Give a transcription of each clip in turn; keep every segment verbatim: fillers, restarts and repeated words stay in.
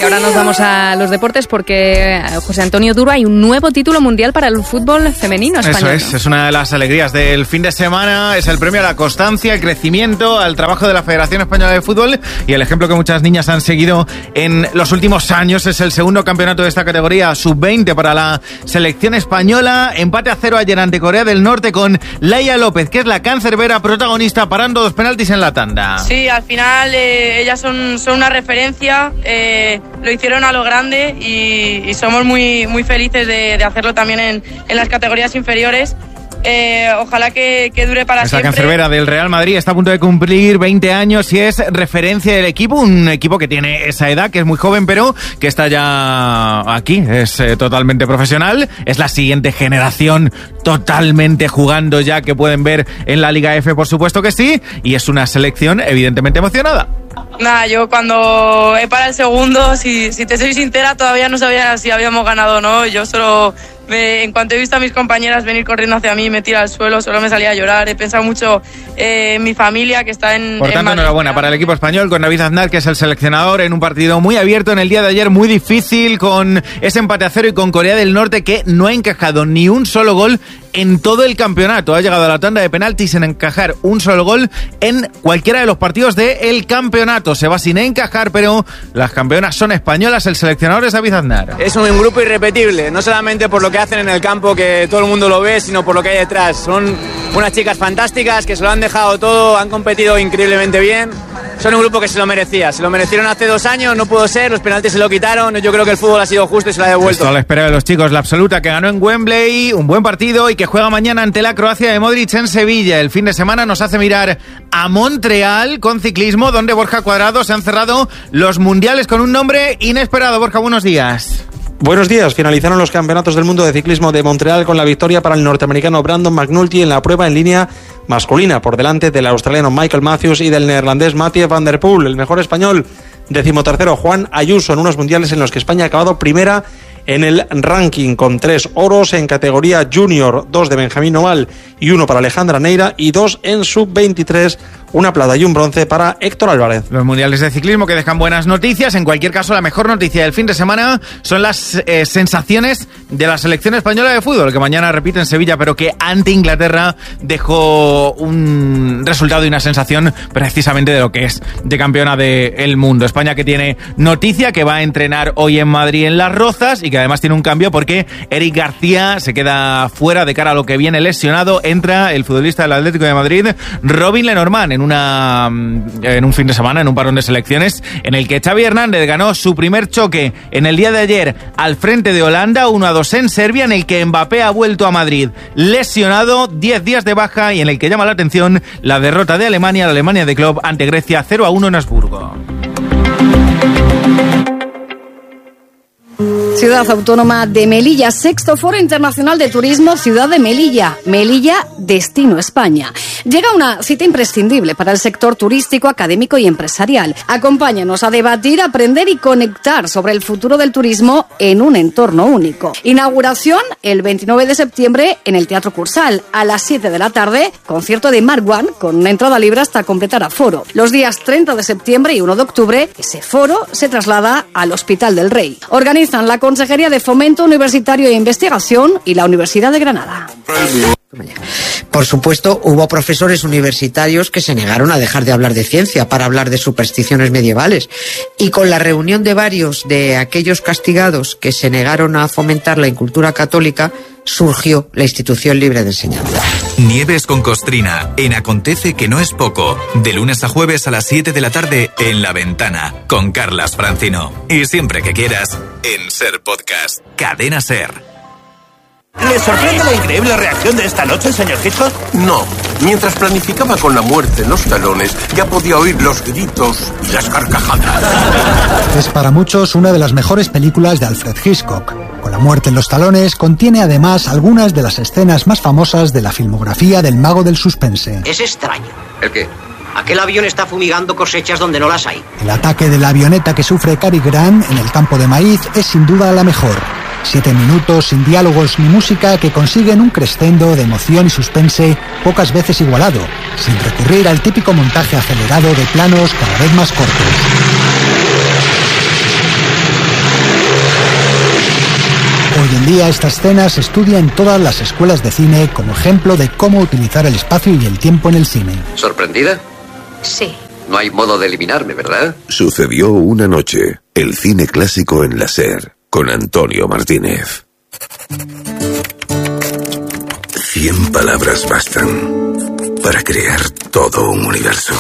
Y ahora nos vamos a los deportes porque, José Antonio Duro, hay un nuevo título mundial para el fútbol femenino español. Eso es, ¿no? Es una de las alegrías del fin de semana, es el premio a la constancia, el crecimiento, al trabajo de la Federación Española de Fútbol, y el ejemplo que muchas niñas han seguido en los últimos años. Es el segundo campeonato de esta categoría sub veinte para la selección española. Empate a cero ayer ante Corea del Norte con Laia López, que es la cancerbera protagonista, parando dos penaltis en la tanda. Sí, al final eh, ellas son, son una referencia, eh, lo hicieron a lo grande y, y somos muy, muy felices de, de hacerlo también en, en las categorías inferiores. Eh, ojalá que, que dure para Esta siempre. La cancerbera del Real Madrid está a punto de cumplir veinte años y es referencia del equipo, un equipo que tiene esa edad, que es muy joven, pero que está ya aquí, es eh, totalmente profesional, es la siguiente generación totalmente jugando ya, que pueden ver en la Liga F, por supuesto que sí, y es una selección evidentemente emocionada. Nada, yo cuando he parado el segundo, si, si te soy sincera, todavía no sabía si habíamos ganado o no. Yo solo, me, en cuanto he visto a mis compañeras venir corriendo hacia mí, me tira al suelo, solo me salía a llorar. He pensado mucho eh, en mi familia, que está en... Por tanto, en Madrid. Enhorabuena para el equipo español, con David Aznar, que es el seleccionador, en un partido muy abierto en el día de ayer, muy difícil, con ese empate a cero, y con Corea del Norte, que no ha encajado ni un solo gol en todo el campeonato. Ha llegado a la tanda de penaltis sin encajar un solo gol en cualquiera de los partidos del campeonato. Se va sin encajar, pero las campeonas son españolas. El seleccionador es David Aznar. Es un grupo irrepetible, no solamente por lo que hacen en el campo, que todo el mundo lo ve, sino por lo que hay detrás. Son unas chicas fantásticas que se lo han dejado todo, han competido increíblemente bien. Son un grupo que se lo merecía, se lo merecieron hace dos años, no pudo ser, los penaltis se lo quitaron. Yo creo que el fútbol ha sido justo y se lo ha devuelto. Esto a la espera de los chicos, la absoluta, que ganó en Wembley, un buen partido, y que juega mañana ante la Croacia de Modric en Sevilla. El fin de semana nos hace mirar a Montreal con ciclismo, donde Borja Cuadrado se han cerrado los mundiales con un nombre inesperado. Borja, buenos días. Buenos días. Finalizaron los campeonatos del mundo de ciclismo de Montreal con la victoria para el norteamericano Brandon McNulty en la prueba en línea masculina, por delante del australiano Michael Matthews y del neerlandés Mathieu van der Poel. El mejor español, decimotercero, Juan Ayuso, en unos mundiales en los que España ha acabado primera en el ranking, con tres oros en categoría junior, dos de Benjamín Oval y uno para Alejandra Neira, y dos en sub veintitrés, una plata y un bronce para Héctor Álvarez. Los mundiales de ciclismo que dejan buenas noticias. En cualquier caso, la mejor noticia del fin de semana son las eh, sensaciones de la selección española de fútbol, que mañana repite en Sevilla, pero que ante Inglaterra dejó un resultado y una sensación precisamente de lo que es de campeona del mundo. España, que tiene noticia, que va a entrenar hoy en Madrid en Las Rozas, y que además tiene un cambio porque Eric García se queda fuera de cara a lo que viene lesionado. Entra el futbolista del Atlético de Madrid, Robin Lenormand, en una en un fin de semana, en un parón de selecciones, en el que Xavi Hernández ganó su primer choque en el día de ayer al frente de Holanda, uno a dos en Serbia, en el que Mbappé ha vuelto a Madrid lesionado, diez días de baja, y en el que llama la atención la derrota de Alemania, la Alemania de Klopp, ante Grecia, cero a uno en Habsburgo. Ciudad Autónoma de Melilla, sexto Foro Internacional de Turismo Ciudad de Melilla. Melilla, destino España. Llega una cita imprescindible para el sector turístico, académico y empresarial. Acompáñanos a debatir, aprender y conectar sobre el futuro del turismo en un entorno único. Inauguración el veintinueve de septiembre en el Teatro Cursal. A las siete de la tarde, concierto de Mark One con una entrada libre hasta completar aforo. Los días treinta de septiembre y uno de octubre, ese foro se traslada al Hospital del Rey. Organizan la Consejería de Fomento Universitario e Investigación y la Universidad de Granada. Por supuesto, hubo profesores universitarios que se negaron a dejar de hablar de ciencia para hablar de supersticiones medievales. Y con la reunión de varios de aquellos castigados que se negaron a fomentar la incultura católica, surgió la Institución Libre de Enseñanza. Nieves con Costrina, en Acontece que no es poco. De lunes a jueves a las siete de la tarde en La Ventana, con Carlas Francino. Y siempre que quieras, en Ser Podcast. Cadena Ser. ¿Le sorprende la increíble reacción de esta noche, señor Hitchcock? No. Mientras planificaba con la muerte en los talones, ya podía oír los gritos y las carcajadas. Es para muchos una de las mejores películas de Alfred Hitchcock. Con la muerte en los talones, contiene además algunas de las escenas más famosas de la filmografía del mago del suspense. Es extraño. ¿El qué? Aquel avión está fumigando cosechas donde no las hay. El ataque de la avioneta que sufre Cary Grant en el campo de maíz es sin duda la mejor. Siete minutos sin diálogos ni música que consiguen un crescendo de emoción y suspense pocas veces igualado, sin recurrir al típico montaje acelerado de planos cada vez más cortos. Hoy en día esta escena se estudia en todas las escuelas de cine como ejemplo de cómo utilizar el espacio y el tiempo en el cine. ¿Sorprendida? Sí. No hay modo de eliminarme, ¿verdad? Sucedió una noche. El cine clásico en la SER, con Antonio Martínez. Cien palabras bastan para crear todo un universo.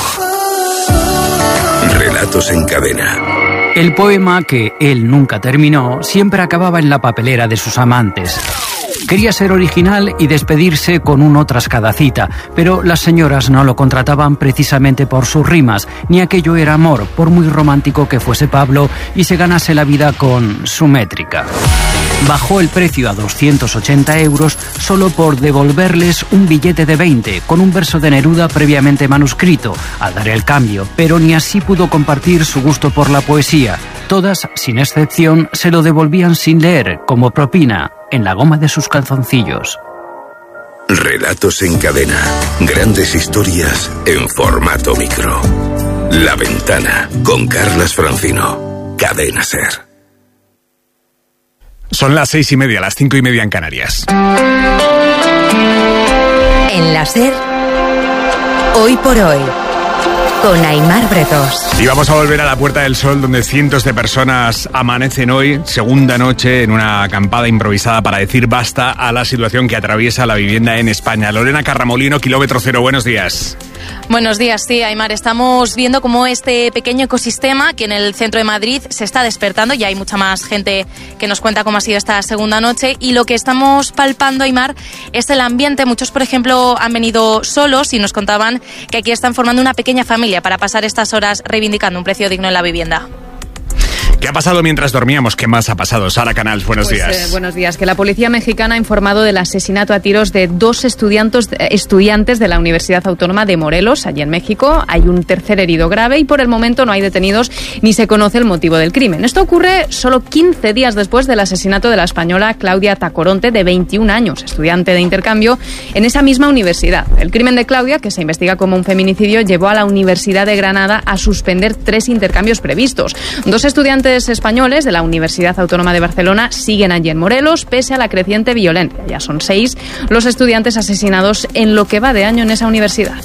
Relatos en cadena. El poema que él nunca terminó siempre acababa en la papelera de sus amantes. Quería ser original y despedirse con uno tras cada cita, pero las señoras no lo contrataban precisamente por sus rimas, ni aquello era amor, por muy romántico que fuese Pablo y se ganase la vida con su métrica. Bajó el precio a doscientos ochenta euros solo por devolverles un billete de veinte con un verso de Neruda previamente manuscrito, al dar el cambio, pero ni así pudo compartir su gusto por la poesía. Todas, sin excepción, se lo devolvían sin leer, como propina, en la goma de sus calzoncillos. Relatos en cadena. Grandes historias en formato micro. La Ventana, con Carlas Francino. Cadena SER. Son las seis y media, las cinco y media en Canarias. En la SER, hoy por hoy, con Aimar Bretos. Y vamos a volver a la Puerta del Sol, donde cientos de personas amanecen hoy, segunda noche, en una acampada improvisada para decir basta a la situación que atraviesa la vivienda en España. Lorena Carramolino, Kilómetro Cero, buenos días. Buenos días, sí, Aimar. Estamos viendo cómo este pequeño ecosistema que en el centro de Madrid se está despertando. Ya hay mucha más gente que nos cuenta cómo ha sido esta segunda noche. Y lo que estamos palpando, Aimar, es el ambiente. Muchos, por ejemplo, han venido solos y nos contaban que aquí están formando una pequeña familia para pasar estas horas reivindicando un precio digno en la vivienda. ¿Qué ha pasado mientras dormíamos? ¿Qué más ha pasado? Sara Canals, buenos pues, días. Eh, buenos días. Que la policía mexicana ha informado del asesinato a tiros de dos estudiantes, estudiantes de la Universidad Autónoma de Morelos, allí en México. Hay un tercer herido grave y por el momento no hay detenidos ni se conoce el motivo del crimen. Esto ocurre solo quince días después del asesinato de la española Claudia Tacoronte, de veintiún años, estudiante de intercambio en esa misma universidad. El crimen de Claudia, que se investiga como un feminicidio, llevó a la Universidad de Granada a suspender tres intercambios previstos. Dos estudiantes españoles de la Universidad Autónoma de Barcelona siguen allí en Morelos, pese a la creciente violencia. Ya son seis los estudiantes asesinados en lo que va de año en esa universidad.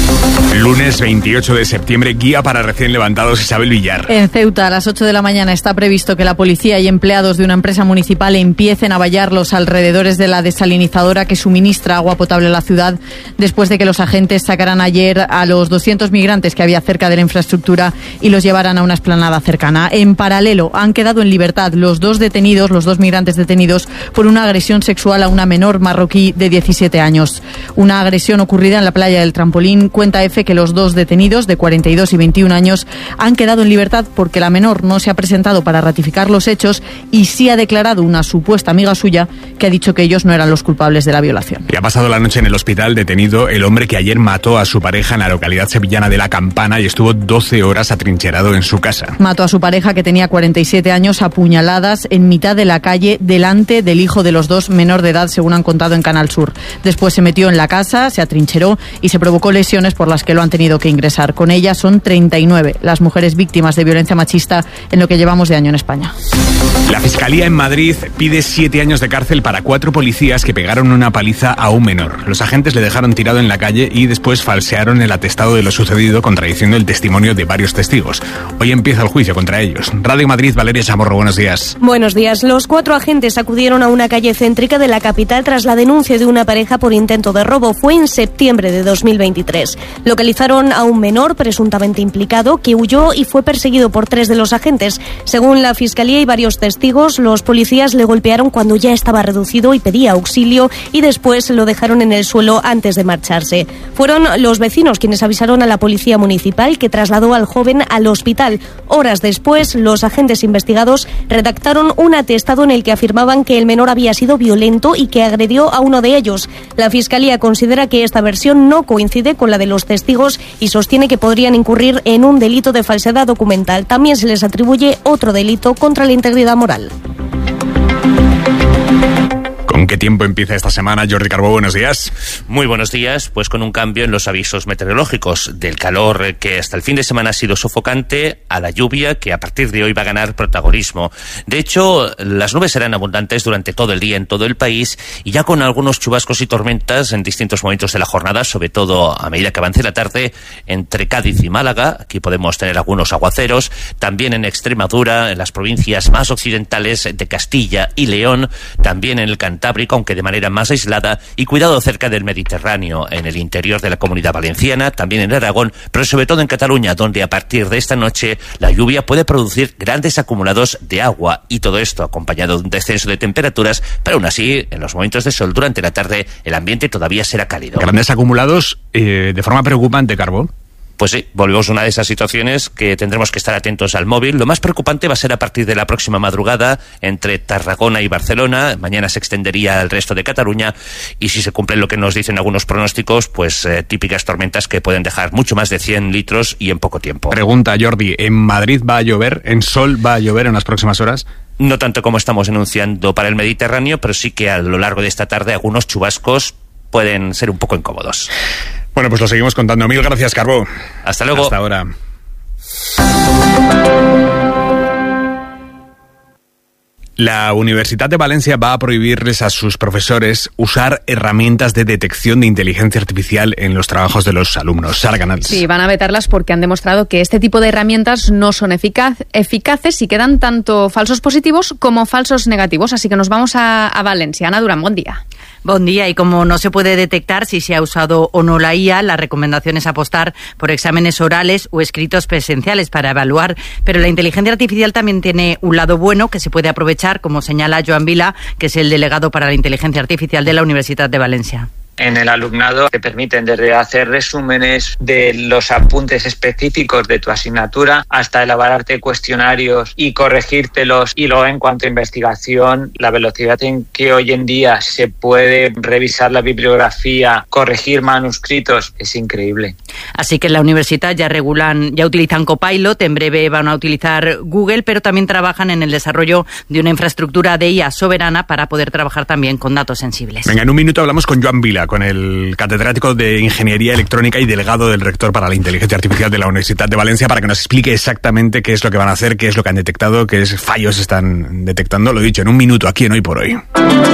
Lunes veintiocho de septiembre, guía para recién levantados, Isabel Villar. En Ceuta, a las ocho de la mañana, está previsto que la policía y empleados de una empresa municipal empiecen a vallar los alrededores de la desalinizadora que suministra agua potable a la ciudad, después de que los agentes sacaran ayer a los doscientos migrantes que había cerca de la infraestructura y los llevaran a una explanada cercana. En paralelo, han quedado en libertad los dos detenidos, los dos migrantes detenidos por una agresión sexual a una menor marroquí de diecisiete años. Una agresión ocurrida en la playa del Trampolín. Cuenta EFE que los dos detenidos, de cuarenta y dos y veintiún años, han quedado en libertad porque la menor no se ha presentado para ratificar los hechos y sí ha declarado una supuesta amiga suya que ha dicho que ellos no eran los culpables de la violación. Y ha pasado la noche en el hospital detenido el hombre que ayer mató a su pareja en la localidad sevillana de La Campana y estuvo doce horas atrincherado en su casa. Mató a su pareja, que tenía cuarenta y siete años, a puñaladas en mitad de la calle delante del hijo de los dos, menor de edad, según han contado en Canal Sur. Después se metió en la casa, se atrincheró y se provocó lesiones por las que lo han tenido que ingresar. Con ella son treinta y nueve las mujeres víctimas de violencia machista en lo que llevamos de año en España. La Fiscalía en Madrid pide siete años de cárcel para cuatro policías que pegaron una paliza a un menor. Los agentes le dejaron tirado en la calle y después falsearon el atestado de lo sucedido, contradiciendo el testimonio de varios testigos. Hoy empieza el juicio contra ellos. Radio Madrid, Valeria Chamorro, buenos días. Buenos días. Los cuatro agentes acudieron a una calle céntrica de la capital tras la denuncia de una pareja por intento de robo. Fue en septiembre de dos mil veintitrés. Localizaron a un menor presuntamente implicado que huyó y fue perseguido por tres de los agentes. Según la Fiscalía y varios testigos, los policías le golpearon cuando ya estaba reducido y pedía auxilio y después lo dejaron en el suelo antes de marcharse. Fueron los vecinos quienes avisaron a la policía municipal, que trasladó al joven al hospital. Horas después, los agentes investigados redactaron un atestado en el que afirmaban que el menor había sido violento y que agredió a uno de ellos. La Fiscalía considera que esta versión no coincide con la de los testigos y sostiene que podrían incurrir en un delito de falsedad documental. También se les atribuye otro delito contra la integridad moral. Con ¿Con qué tiempo empieza esta semana? Jordi Carbó, buenos días. Muy buenos días, pues con un cambio en los avisos meteorológicos, del calor que hasta el fin de semana ha sido sofocante, a la lluvia que a partir de hoy va a ganar protagonismo. De hecho, las nubes serán abundantes durante todo el día en todo el país y ya con algunos chubascos y tormentas en distintos momentos de la jornada, sobre todo a medida que avance la tarde, entre Cádiz y Málaga. Aquí podemos tener algunos aguaceros, también en Extremadura, en las provincias más occidentales de Castilla y León, también en el Cantábrico, aunque de manera más aislada, y cuidado cerca del Mediterráneo, en el interior de la Comunidad Valenciana, también en Aragón, pero sobre todo en Cataluña, donde a partir de esta noche la lluvia puede producir grandes acumulados de agua, y todo esto acompañado de un descenso de temperaturas, pero aún así, en los momentos de sol durante la tarde, el ambiente todavía será cálido. Grandes acumulados eh, de forma preocupante, Carbó. Pues sí, volvemos a una de esas situaciones que tendremos que estar atentos al móvil. Lo más preocupante va a ser a partir de la próxima madrugada entre Tarragona y Barcelona. Mañana se extendería al resto de Cataluña y si se cumple lo que nos dicen algunos pronósticos, pues eh, típicas tormentas que pueden dejar mucho más de cien litros y en poco tiempo. Pregunta, Jordi, ¿en Madrid va a llover? ¿En Sol va a llover en las próximas horas? No tanto como estamos anunciando para el Mediterráneo, pero sí que a lo largo de esta tarde algunos chubascos pueden ser un poco incómodos. Bueno, pues lo seguimos contando. Mil gracias, Carbó. Hasta luego. Hasta ahora. La Universidad de Valencia va a prohibirles a sus profesores usar herramientas de detección de inteligencia artificial en los trabajos de los alumnos. Sara Canals. Sí, van a vetarlas porque han demostrado que este tipo de herramientas no son eficaz, eficaces y quedan tanto falsos positivos como falsos negativos. Así que nos vamos a, a Valencia. Ana Durán, buen día. Buen día. Y como no se puede detectar si se ha usado o no la I A, la recomendación es apostar por exámenes orales o escritos presenciales para evaluar. Pero la inteligencia artificial también tiene un lado bueno que se puede aprovechar, como señala Joan Vila, que es el delegado para la inteligencia artificial de la Universidad de Valencia. En el alumnado te permiten desde hacer resúmenes de los apuntes específicos de tu asignatura hasta elaborarte cuestionarios y corregírtelos. Y luego, en cuanto a investigación, la velocidad en que hoy en día se puede revisar la bibliografía, corregir manuscritos, es increíble. Así que en la universidad ya regulan, ya utilizan Copilot, en breve van a utilizar Google, pero también trabajan en el desarrollo de una infraestructura de I A soberana para poder trabajar también con datos sensibles. Venga, en un minuto hablamos con Joan Vila, con el catedrático de Ingeniería Electrónica y delegado del rector para la Inteligencia Artificial de la Universidad de Valencia, para que nos explique exactamente qué es lo que van a hacer, qué es lo que han detectado, qué fallos están detectando. Lo he dicho, en un minuto, aquí en Hoy por Hoy.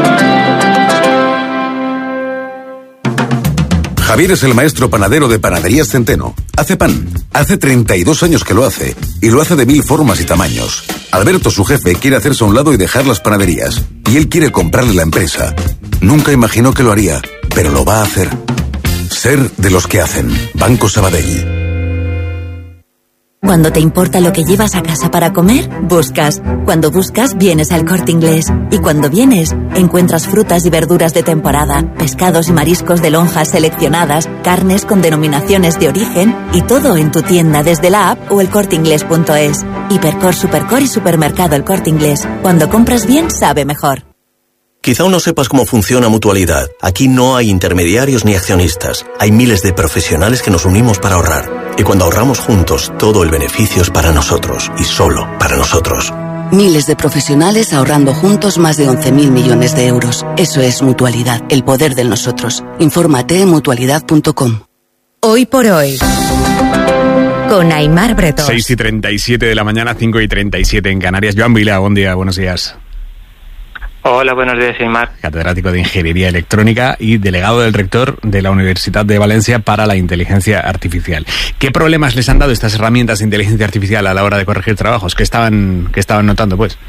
Javier es el maestro panadero de Panaderías Centeno. Hace pan. Hace treinta y dos años que lo hace. Y lo hace de mil formas y tamaños. Alberto, su jefe, quiere hacerse a un lado y dejar las panaderías. Y él quiere comprarle la empresa. Nunca imaginó que lo haría, pero lo va a hacer. Ser de los que hacen. Banco Sabadell. Cuando te importa lo que llevas a casa para comer, buscas. Cuando buscas, vienes al Corte Inglés. Y cuando vienes, encuentras frutas y verduras de temporada, pescados y mariscos de lonjas seleccionadas, carnes con denominaciones de origen y todo en tu tienda desde la app o el corte inglés punto es. Hipercor, Supercor y Supermercado El Corte Inglés. Cuando compras bien, sabe mejor. Quizá aún no sepas cómo funciona Mutualidad. Aquí no hay intermediarios ni accionistas. Hay miles de profesionales que nos unimos para ahorrar. Y cuando ahorramos juntos, todo el beneficio es para nosotros y solo para nosotros. Miles de profesionales ahorrando juntos más de once mil millones de euros. Eso es Mutualidad, el poder del nosotros. Infórmate en mutualidad punto com. Hoy por hoy, con Aimar Bretón. seis y treinta y siete de la mañana, cinco y treinta y siete en Canarias. Joan Vila, buen día, buenos días. Hola, buenos días, Aimar. Catedrático de Ingeniería Electrónica y delegado del rector de la Universidad de Valencia para la Inteligencia Artificial. ¿Qué problemas les han dado estas herramientas de inteligencia artificial a la hora de corregir trabajos? ¿Qué estaban, qué estaban notando, pues?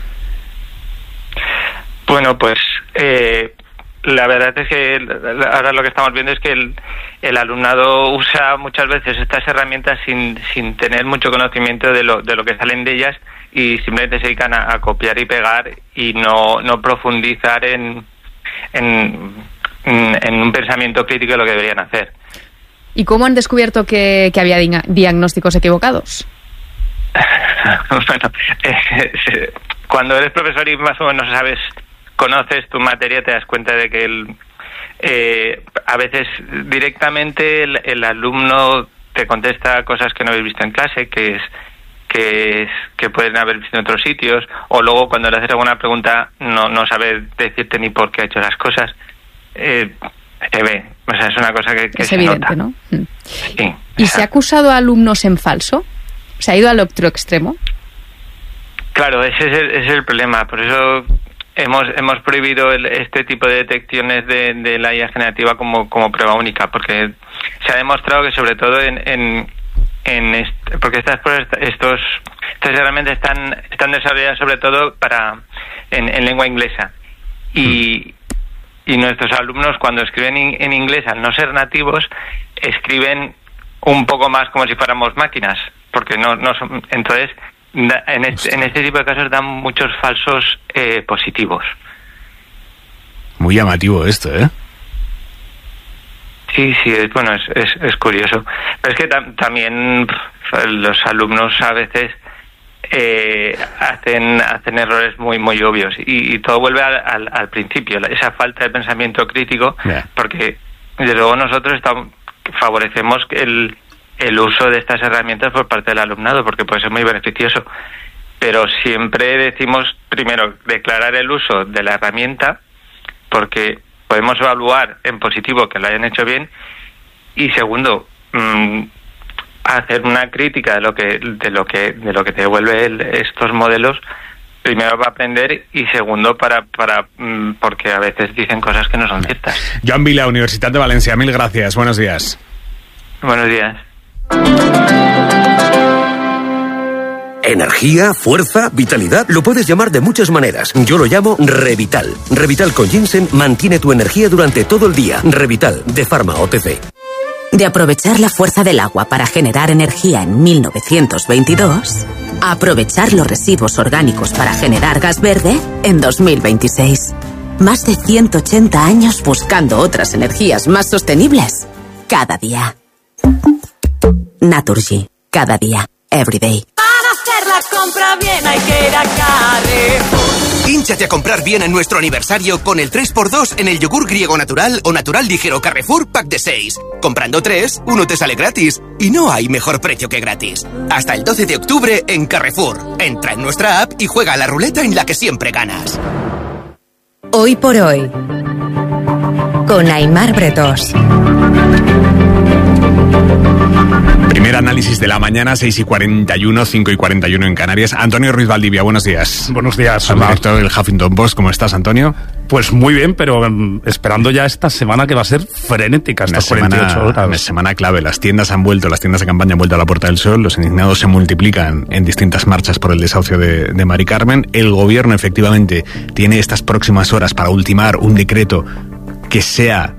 Bueno, pues eh, la verdad es que ahora lo que estamos viendo es que el, el alumnado usa muchas veces estas herramientas sin, sin tener mucho conocimiento de lo, de lo que salen de ellas, y simplemente se dedican a, a copiar y pegar y no, no profundizar en, en, en un pensamiento crítico de lo que deberían hacer. ¿Y cómo han descubierto que, que había di- diagnósticos equivocados? Bueno, eh, cuando eres profesor y más o menos sabes, conoces tu materia, te das cuenta de que el, eh, a veces directamente el, el alumno te contesta cosas que no habéis visto en clase, que es que, es, que pueden haber visto en otros sitios, o luego cuando le haces alguna pregunta no, no sabe decirte ni por qué ha hecho las cosas. Eh, se ve, o sea, es una cosa que, que es se evidente, nota. ¿no? Sí. ¿Y se ha acusado a alumnos en falso? ¿Se ha ido al otro extremo? Claro, ese es el, ese es el problema, por eso hemos hemos prohibido el, este tipo de detecciones de, de la I A generativa como, como prueba única, porque se ha demostrado que sobre todo en, en, en este, porque estas pruebas, estos estas herramientas están están desarrolladas sobre todo para en, en lengua inglesa y y nuestros alumnos cuando escriben in, en inglés al no ser nativos escriben un poco más como si fuéramos máquinas, porque no no son, entonces en este, en este tipo de casos dan muchos falsos eh, positivos. Muy llamativo esto, ¿eh? Sí, sí, es, bueno, es, es, es curioso. Pero es que tam, también pff, los alumnos a veces eh, hacen hacen errores muy muy obvios y, y todo vuelve al, al, al principio, esa falta de pensamiento crítico, yeah. Porque desde luego nosotros estamos, favorecemos el el uso de estas herramientas por parte del alumnado, porque puede ser muy beneficioso. Pero siempre decimos, primero, declarar el uso de la herramienta, porque podemos evaluar en positivo que lo hayan hecho bien, y segundo, mmm, hacer una crítica de lo que de lo que de lo que te devuelve el, estos modelos, primero para aprender y segundo para para mmm, porque a veces dicen cosas que no son ciertas. Joan Vila, Universidad de Valencia, mil gracias, buenos días. Buenos días. Energía, fuerza, vitalidad, lo puedes llamar de muchas maneras. Yo lo llamo Revital. Revital con ginseng mantiene tu energía durante todo el día. Revital, de Pharma O T C. De aprovechar la fuerza del agua para generar energía en mil novecientos veintidós, a aprovechar los residuos orgánicos para generar gas verde en dos mil veintiséis. Más de ciento ochenta años buscando otras energías más sostenibles. Cada día. Naturgy. Cada día. Everyday. Para hacer la compra bien hay que ir a Carrefour. Hínchate a comprar bien en nuestro aniversario con el tres por dos en el yogur griego natural o natural ligero Carrefour pack de seis. Comprando tres, uno te sale gratis. Y no hay mejor precio que gratis. Hasta el doce de octubre en Carrefour. Entra en nuestra app y juega a la ruleta en la que siempre ganas. Hoy por hoy. Con Aimar Bretos. Primer análisis de la mañana, seis y cuarenta y uno, cinco y cuarenta y uno en Canarias. Antonio Ruiz Valdivia, buenos días. Buenos días. Al director del Huffington Post, ¿cómo estás, Antonio? Pues muy bien, pero um, esperando ya esta semana que va a ser frenética, estas cuarenta y ocho horas. Una semana clave. Las tiendas han vuelto, las tiendas de campaña han vuelto a la Puerta del Sol, los indignados se multiplican en distintas marchas por el desahucio de, de Mari Carmen. El gobierno, efectivamente, tiene estas próximas horas para ultimar un decreto que sea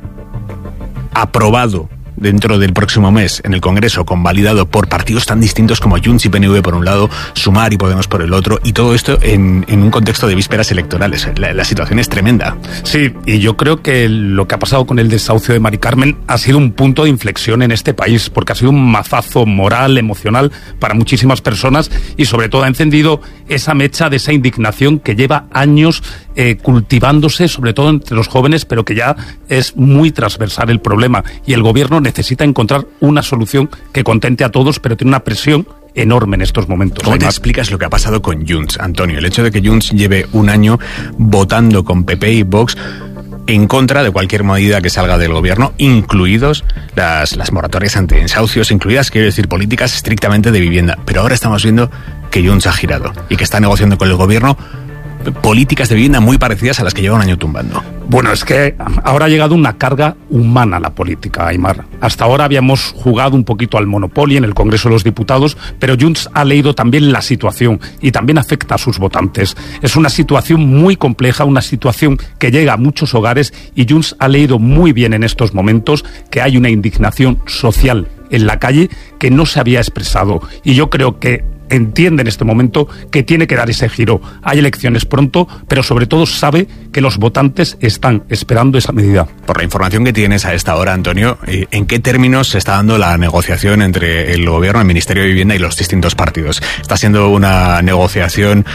aprobado dentro del próximo mes en el Congreso, convalidado por partidos tan distintos como Junts y P N V por un lado, Sumar y Podemos por el otro, y todo esto en, en un contexto de vísperas electorales. La, la situación es tremenda. Sí, y yo creo que lo que ha pasado con el desahucio de Mari Carmen ha sido un punto de inflexión en este país, porque ha sido un mazazo moral, emocional para muchísimas personas, y sobre todo ha encendido esa mecha de esa indignación que lleva años eh, cultivándose, sobre todo entre los jóvenes, pero que ya es muy transversal el problema, y el gobierno necesita encontrar una solución que contente a todos, pero tiene una presión enorme en estos momentos. ¿Cómo te explicas lo que ha pasado con Junts, Antonio? El hecho de que Junts lleve un año votando con P P y Vox en contra de cualquier medida que salga del gobierno, incluidos las, las moratorias ante desahucios, incluidas, quiero decir, políticas estrictamente de vivienda. Pero ahora estamos viendo que Junts ha girado y que está negociando con el gobierno políticas de vivienda muy parecidas a las que lleva un año tumbando. Bueno, es que ahora ha llegado una carga humana a la política, Aimar. Hasta ahora habíamos jugado un poquito al Monopoly en el Congreso de los Diputados, pero Junts ha leído también la situación y también afecta a sus votantes. Es una situación muy compleja, una situación que llega a muchos hogares, y Junts ha leído muy bien en estos momentos que hay una indignación social en la calle que no se había expresado. Y yo creo que entiende en este momento que tiene que dar ese giro. Hay elecciones pronto, pero sobre todo sabe que los votantes están esperando esa medida. Por la información que tienes a esta hora, Antonio, ¿en qué términos se está dando la negociación entre el gobierno, el Ministerio de Vivienda y los distintos partidos? ¿Está siendo una negociación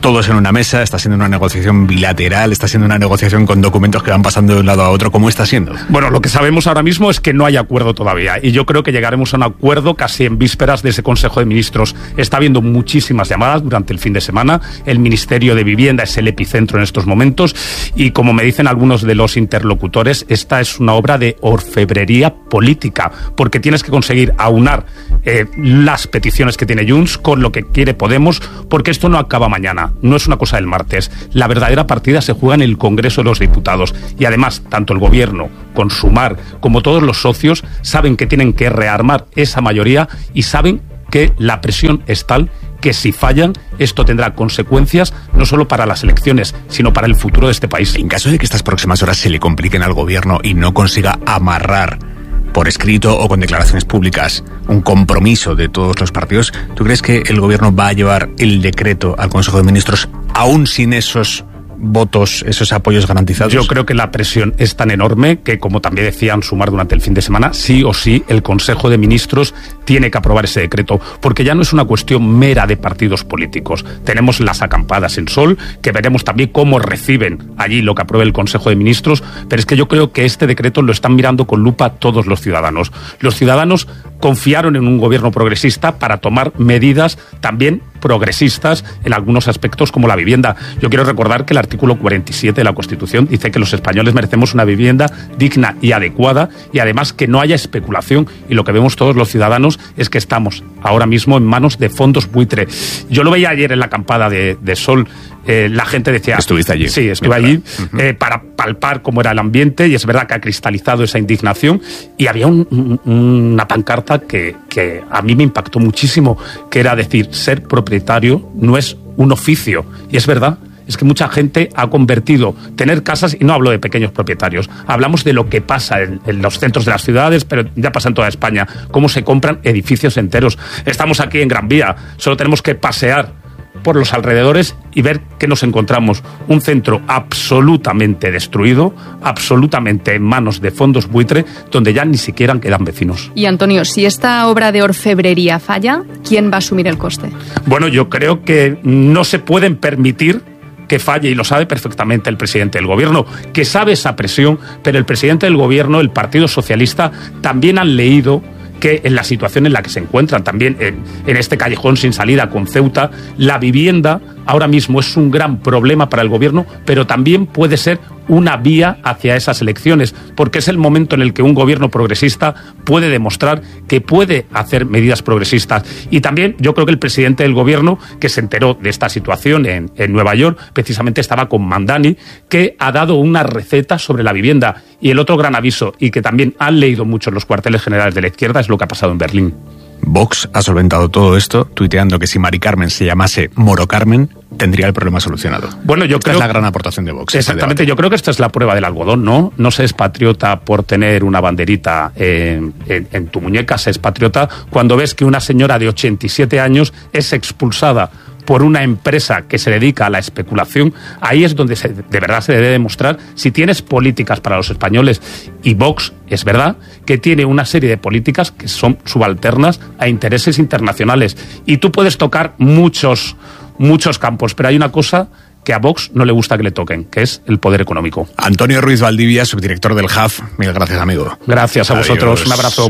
todos en una mesa, está siendo una negociación bilateral, está siendo una negociación con documentos que van pasando de un lado a otro. ¿Cómo está siendo? Bueno, lo que sabemos ahora mismo es que no hay acuerdo todavía y yo creo que llegaremos a un acuerdo casi en vísperas de ese Consejo de Ministros. Está habiendo muchísimas llamadas durante el fin de semana. El Ministerio de Vivienda es el epicentro en estos momentos y, como me dicen algunos de los interlocutores, esta es una obra de orfebrería política, porque tienes que conseguir aunar eh, las peticiones que tiene Junts con lo que quiere Podemos, porque esto no acaba mañana, no es una cosa del martes. La verdadera partida se juega en el Congreso de los Diputados y además tanto el Gobierno, con Sumar, como todos los socios saben que tienen que rearmar esa mayoría y saben que la presión es tal que si fallan, esto tendrá consecuencias no solo para las elecciones, sino para el futuro de este país. En caso de que estas próximas horas se le compliquen al Gobierno y no consiga amarrar por escrito o con declaraciones públicas un compromiso de todos los partidos, ¿tú crees que el Gobierno va a llevar el decreto al Consejo de Ministros aún sin esos votos, esos apoyos garantizados? Yo creo que la presión es tan enorme que, como también decían Sumar durante el fin de semana, sí o sí el Consejo de Ministros tiene que aprobar ese decreto, porque ya no es una cuestión mera de partidos políticos. Tenemos las acampadas en Sol, que veremos también cómo reciben allí lo que apruebe el Consejo de Ministros, pero es que yo creo que este decreto lo están mirando con lupa todos los ciudadanos. Los ciudadanos confiaron en un gobierno progresista para tomar medidas también progresistas en algunos aspectos como la vivienda. Yo quiero recordar que el artículo cuarenta y siete de la Constitución dice que los españoles merecemos una vivienda digna y adecuada y además que no haya especulación, y lo que vemos todos los ciudadanos es que estamos ahora mismo en manos de fondos buitre. Yo lo veía ayer en la acampada de, de Sol. Eh, la gente decía... ¿Estuviste allí? Sí, estuve allí uh-huh. eh, para palpar cómo era el ambiente y es verdad que ha cristalizado esa indignación y había un, un, una pancarta que, que a mí me impactó muchísimo, que era decir, ser propietario no es un oficio, y es verdad. Es que mucha gente ha convertido tener casas, y no hablo de pequeños propietarios, hablamos de lo que pasa en, en los centros de las ciudades, pero ya pasa en toda España, cómo se compran edificios enteros. Estamos aquí en Gran Vía, solo tenemos que pasear por los alrededores y ver que nos encontramos un centro absolutamente destruido, absolutamente en manos de fondos buitre, donde ya ni siquiera quedan vecinos. Y Antonio, si esta obra de orfebrería falla, ¿quién va a asumir el coste? Bueno, yo creo que no se pueden permitir que falle, y lo sabe perfectamente el presidente del Gobierno, que sabe esa presión, pero el presidente del Gobierno, el Partido Socialista, también han leído que en la situación en la que se encuentran, también en, en este callejón sin salida con Ceuta, la vivienda ahora mismo es un gran problema para el Gobierno, pero también puede ser una vía hacia esas elecciones, porque es el momento en el que un gobierno progresista puede demostrar que puede hacer medidas progresistas. Y también yo creo que el presidente del Gobierno, que se enteró de esta situación en, en Nueva York, precisamente estaba con Mandani, que ha dado una receta sobre la vivienda. Y el otro gran aviso, y que también han leído mucho en los cuarteles generales de la izquierda, es lo que ha pasado en Berlín. Vox ha solventado todo esto tuiteando que si Mari Carmen se llamase Moro Carmen, tendría el problema solucionado. Bueno, yo esta creo... es la gran aportación de Vox. Exactamente, yo creo que esta es la prueba del algodón, ¿no? No se es patriota por tener una banderita en, en, en tu muñeca, se es patriota cuando ves que una señora de ochenta y siete años es expulsada por una empresa que se dedica a la especulación. Ahí es donde se, de verdad se debe demostrar si tienes políticas para los españoles. Y Vox, es verdad, que tiene una serie de políticas que son subalternas a intereses internacionales. Y tú puedes tocar muchos, muchos campos, pero hay una cosa que a Vox no le gusta que le toquen, que es el poder económico. Antonio Ruiz Valdivia, subdirector del H A F. Mil gracias, amigo. Gracias a Adiós. Vosotros. Un abrazo.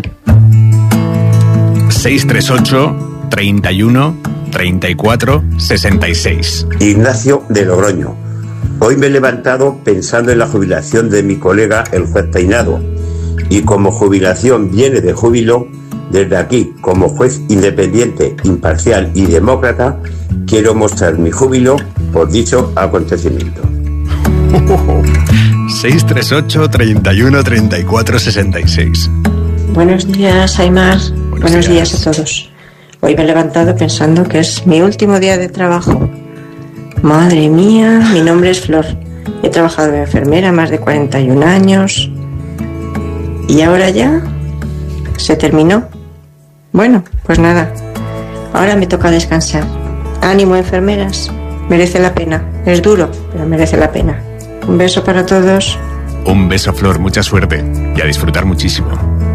seis tres ocho, treinta y uno, treinta y cuatro, sesenta y seis. Ignacio de Logroño. Hoy me he levantado pensando en la jubilación de mi colega el juez Peinado, y como jubilación viene de júbilo, desde aquí, como juez independiente, imparcial y demócrata, quiero mostrar mi júbilo por dicho acontecimiento. seis tres ocho, treinta y uno, treinta y cuatro, sesenta y seis. Buenos días, Aymar. Buenos, Buenos días. días a todos. Hoy me he levantado pensando que es mi último día de trabajo. Madre mía, mi nombre es Flor. He trabajado de enfermera más de cuarenta y un años. ¿Y ahora ya? ¿Se terminó? Bueno, pues nada. Ahora me toca descansar. Ánimo, enfermeras. Merece la pena. Es duro, pero merece la pena. Un beso para todos. Un beso, Flor. Mucha suerte. Y a disfrutar muchísimo.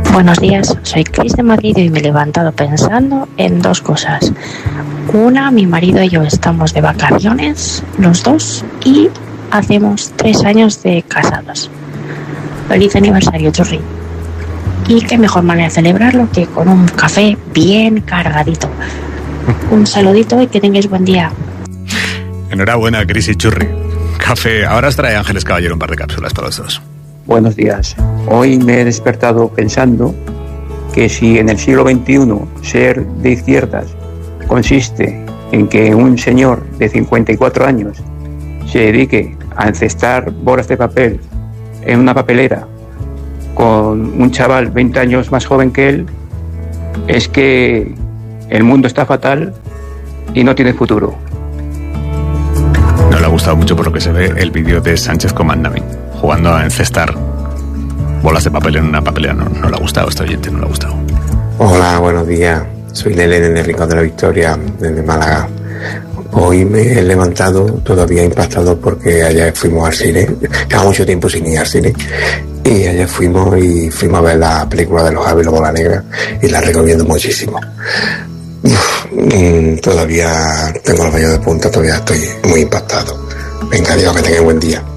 Buenos días, soy Cris de Madrid y me he levantado pensando en dos cosas. Una, mi marido y yo estamos de vacaciones, los dos, y hacemos tres años de casados. Feliz aniversario, Churri. Y qué mejor manera de celebrarlo que con un café bien cargadito. Un saludito y que tengáis buen día. Enhorabuena, Cris y Churri. Café. Ahora os trae Ángeles Caballero un par de cápsulas para los dos. Buenos días. Hoy me he despertado pensando que si en el siglo veintiuno ser de izquierdas consiste en que un señor de cincuenta y cuatro años se dedique a encestar bolas de papel en una papelera con un chaval veinte años más joven que él, es que el mundo está fatal y no tiene futuro. No le ha gustado mucho, por lo que se ve, el vídeo de Sánchez con Mandami jugando a encestar bolas de papel en una papelera. No, no le ha gustado, este oyente no le ha gustado. Hola, buenos días. Soy Lele desde el Rincón de la Victoria, desde Málaga. Hoy me he levantado todavía impactado porque ayer fuimos al cine. Lleva mucho tiempo sin ir al cine. Y ayer fuimos y fuimos a ver la película de los Javi y la Bola Negra y la recomiendo muchísimo. Uf, todavía tengo los vellos de punta, todavía estoy muy impactado. Venga, Dios, que tengáis buen día.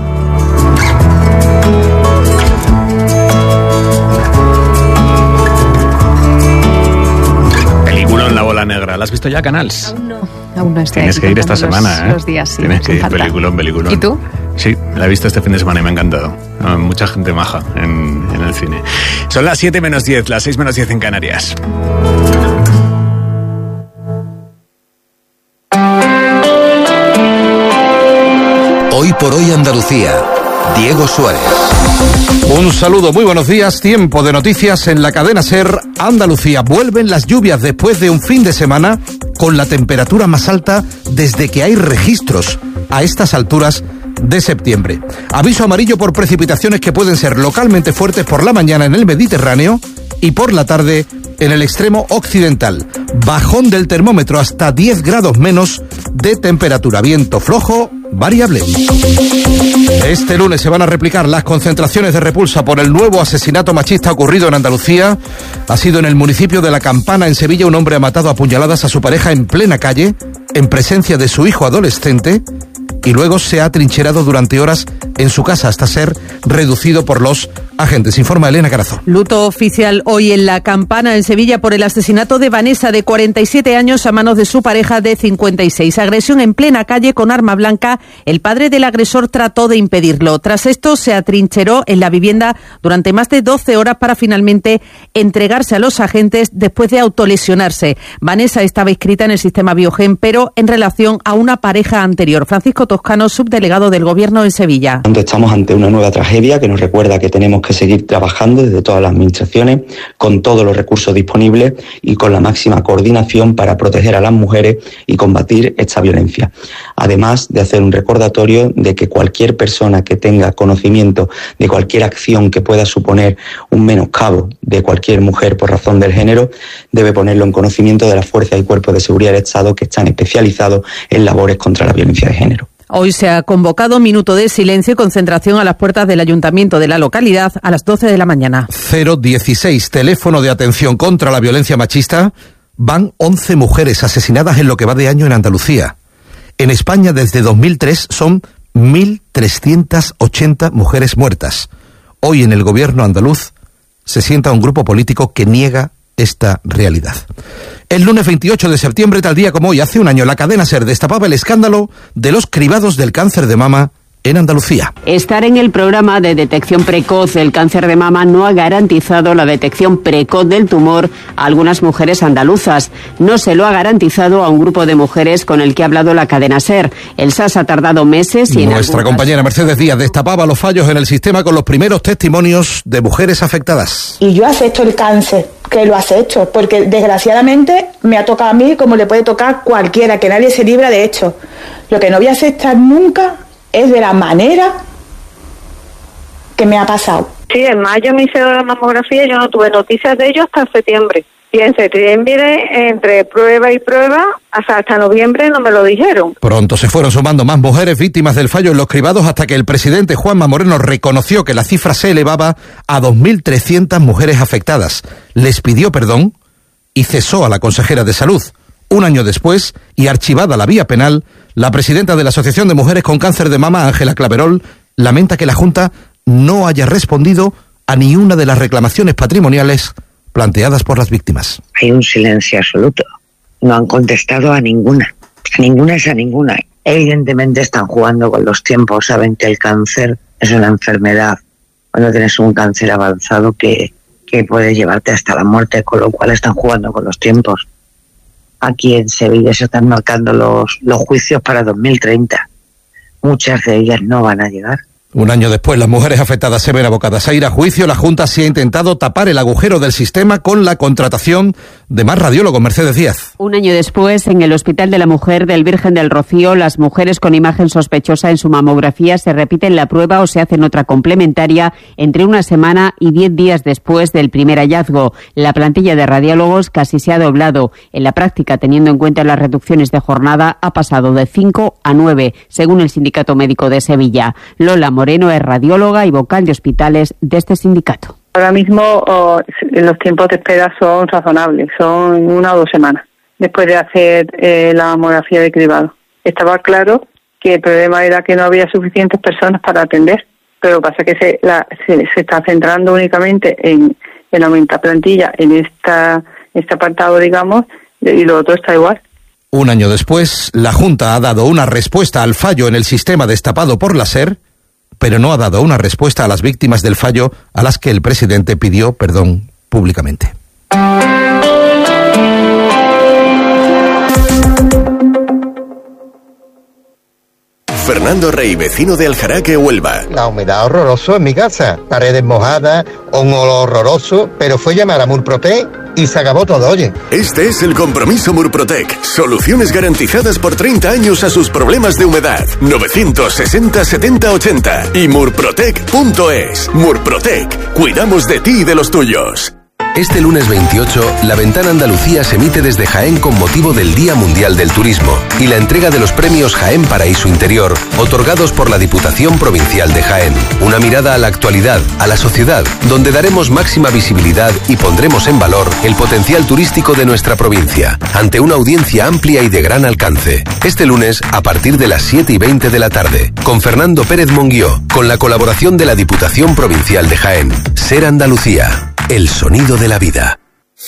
Película en La Bola Negra. ¿La has visto ya, Canals? Aún no. Aún no estoy. Tienes que ir esta los, semana, ¿eh? Los días, sí. Tienes que ir, peliculón, peliculón. ¿Y tú? Sí, la he visto este fin de semana y me ha encantado. Mucha gente maja en, en el cine. Son las siete menos diez, las seis menos diez en Canarias. Hoy por hoy Andalucía. Diego Suárez. Un saludo, muy buenos días. Tiempo de noticias en la cadena SER. Andalucía. Vuelven las lluvias después de un fin de semana con la temperatura más alta desde que hay registros a estas alturas de septiembre. Aviso amarillo por precipitaciones que pueden ser localmente fuertes por la mañana en el Mediterráneo y por la tarde en el extremo occidental. Bajón del termómetro hasta diez grados menos de temperatura. Viento flojo variable. Este lunes se van a replicar las concentraciones de repulsa por el nuevo asesinato machista ocurrido en Andalucía. Ha sido en el municipio de La Campana, en Sevilla. Un hombre ha matado a puñaladas a su pareja en plena calle, en presencia de su hijo adolescente, y luego se ha atrincherado durante horas en su casa hasta ser reducido por los agentes. Informa Elena Carazo. Luto oficial hoy en La Campana, en Sevilla, por el asesinato de Vanessa, de cuarenta y siete años, a manos de su pareja de cincuenta y seis. Agresión en plena calle con arma blanca. El padre del agresor trató de impedirlo. Tras esto, se atrincheró en la vivienda durante más de doce horas para finalmente entregarse a los agentes después de autolesionarse. Vanessa estaba inscrita en el sistema Biogen, pero en relación a una pareja anterior. Francisco Toscano, subdelegado del Gobierno en Sevilla. Estamos ante una nueva tragedia que nos recuerda que tenemos que seguir trabajando desde todas las administraciones con todos los recursos disponibles y con la máxima coordinación para proteger a las mujeres y combatir esta violencia. Además de hacer un recordatorio de que cualquier persona que tenga conocimiento de cualquier acción que pueda suponer un menoscabo de cualquier mujer por razón del género debe ponerlo en conocimiento de las fuerzas y cuerpos de seguridad del Estado que están especializados en labores contra la violencia de género. Hoy se ha convocado minuto de silencio y concentración a las puertas del ayuntamiento de la localidad a las doce de la mañana. cero dieciséis, teléfono de atención contra la violencia machista. Van once mujeres asesinadas en lo que va de año en Andalucía. En España, desde dos mil tres, son mil trescientas ochenta mujeres muertas. Hoy en el gobierno andaluz se sienta un grupo político que niega esta realidad. El lunes veintiocho de septiembre, tal día como hoy, hace un año, la cadena SER destapaba el escándalo de los cribados del cáncer de mama en Andalucía. Estar en el programa de detección precoz del cáncer de mama no ha garantizado la detección precoz del tumor a algunas mujeres andaluzas. No se lo ha garantizado a un grupo de mujeres con el que ha hablado la cadena SER. El S A S ha tardado meses y en Nuestra algunas... compañera Mercedes Díaz destapaba los fallos en el sistema con los primeros testimonios de mujeres afectadas. Y yo acepto el cáncer, que lo acepto, porque desgraciadamente me ha tocado a mí como le puede tocar cualquiera, que nadie se libra de hecho. Lo que no voy a aceptar nunca es de la manera que me ha pasado. Sí, en mayo me hice la mamografía y yo no tuve noticias de ellos hasta septiembre. Y en septiembre, entre prueba y prueba, hasta, hasta noviembre no me lo dijeron. Pronto se fueron sumando más mujeres víctimas del fallo en los cribados hasta que el presidente Juanma Moreno reconoció que la cifra se elevaba a dos mil trescientas mujeres afectadas. Les pidió perdón y cesó a la consejera de Salud. Un año después, y archivada la vía penal, la presidenta de la Asociación de Mujeres con Cáncer de Mama, Ángela Claverol, lamenta que la Junta no haya respondido a ni una de las reclamaciones patrimoniales planteadas por las víctimas. Hay un silencio absoluto. No han contestado a ninguna. A ninguna es a ninguna. Evidentemente están jugando con los tiempos. Saben que el cáncer es una enfermedad. Cuando tienes un cáncer avanzado que, que puede llevarte hasta la muerte, con lo cual están jugando con los tiempos. Aquí en Sevilla se están marcando los, los juicios para dos mil treinta. Muchas de ellas no van a llegar. Un año después, las mujeres afectadas se ven abocadas a ir a juicio. La Junta sí ha intentado tapar el agujero del sistema con la contratación de más radiólogos. Mercedes Díaz. Un año después, en el Hospital de la Mujer del Virgen del Rocío, las mujeres con imagen sospechosa en su mamografía se repiten la prueba o se hacen otra complementaria entre una semana y diez días después del primer hallazgo. La plantilla de radiólogos casi se ha doblado. En la práctica, teniendo en cuenta las reducciones de jornada, ha pasado de cinco a nueve, según el Sindicato Médico de Sevilla. Lola Moreno es radióloga y vocal de hospitales de este sindicato. Ahora mismo oh, los tiempos de espera son razonables, son una o dos semanas después de hacer eh, la mamografía de cribado. Estaba claro que el problema era que no había suficientes personas para atender, pero lo que pasa es que se, la, se, se está centrando únicamente en, en aumentar plantilla en esta, este apartado, digamos, y lo otro está igual. Un año después, la Junta ha dado una respuesta al fallo en el sistema destapado por la SER, pero no ha dado una respuesta a las víctimas del fallo a las que el presidente pidió perdón públicamente. Fernando Rey, vecino de Aljaraque, Huelva. La humedad horroroso en mi casa, paredes mojadas, un olor horroroso, pero fue llamar a Murprotec y se acabó todo, oye. Este es el compromiso Murprotec. Soluciones garantizadas por treinta años a sus problemas de humedad. novecientos sesenta setenta ochenta y murprotec punto es. Murprotec. Cuidamos de ti y de los tuyos. Este lunes veintiocho, La Ventana Andalucía se emite desde Jaén con motivo del Día Mundial del Turismo y la entrega de los premios Jaén Paraíso Interior, otorgados por la Diputación Provincial de Jaén. Una mirada a la actualidad, a la sociedad, donde daremos máxima visibilidad y pondremos en valor el potencial turístico de nuestra provincia, ante una audiencia amplia y de gran alcance. Este lunes, a partir de las siete y veinte de la tarde, con Fernando Pérez Monguió, con la colaboración de la Diputación Provincial de Jaén. Ser Andalucía. El sonido de la vida.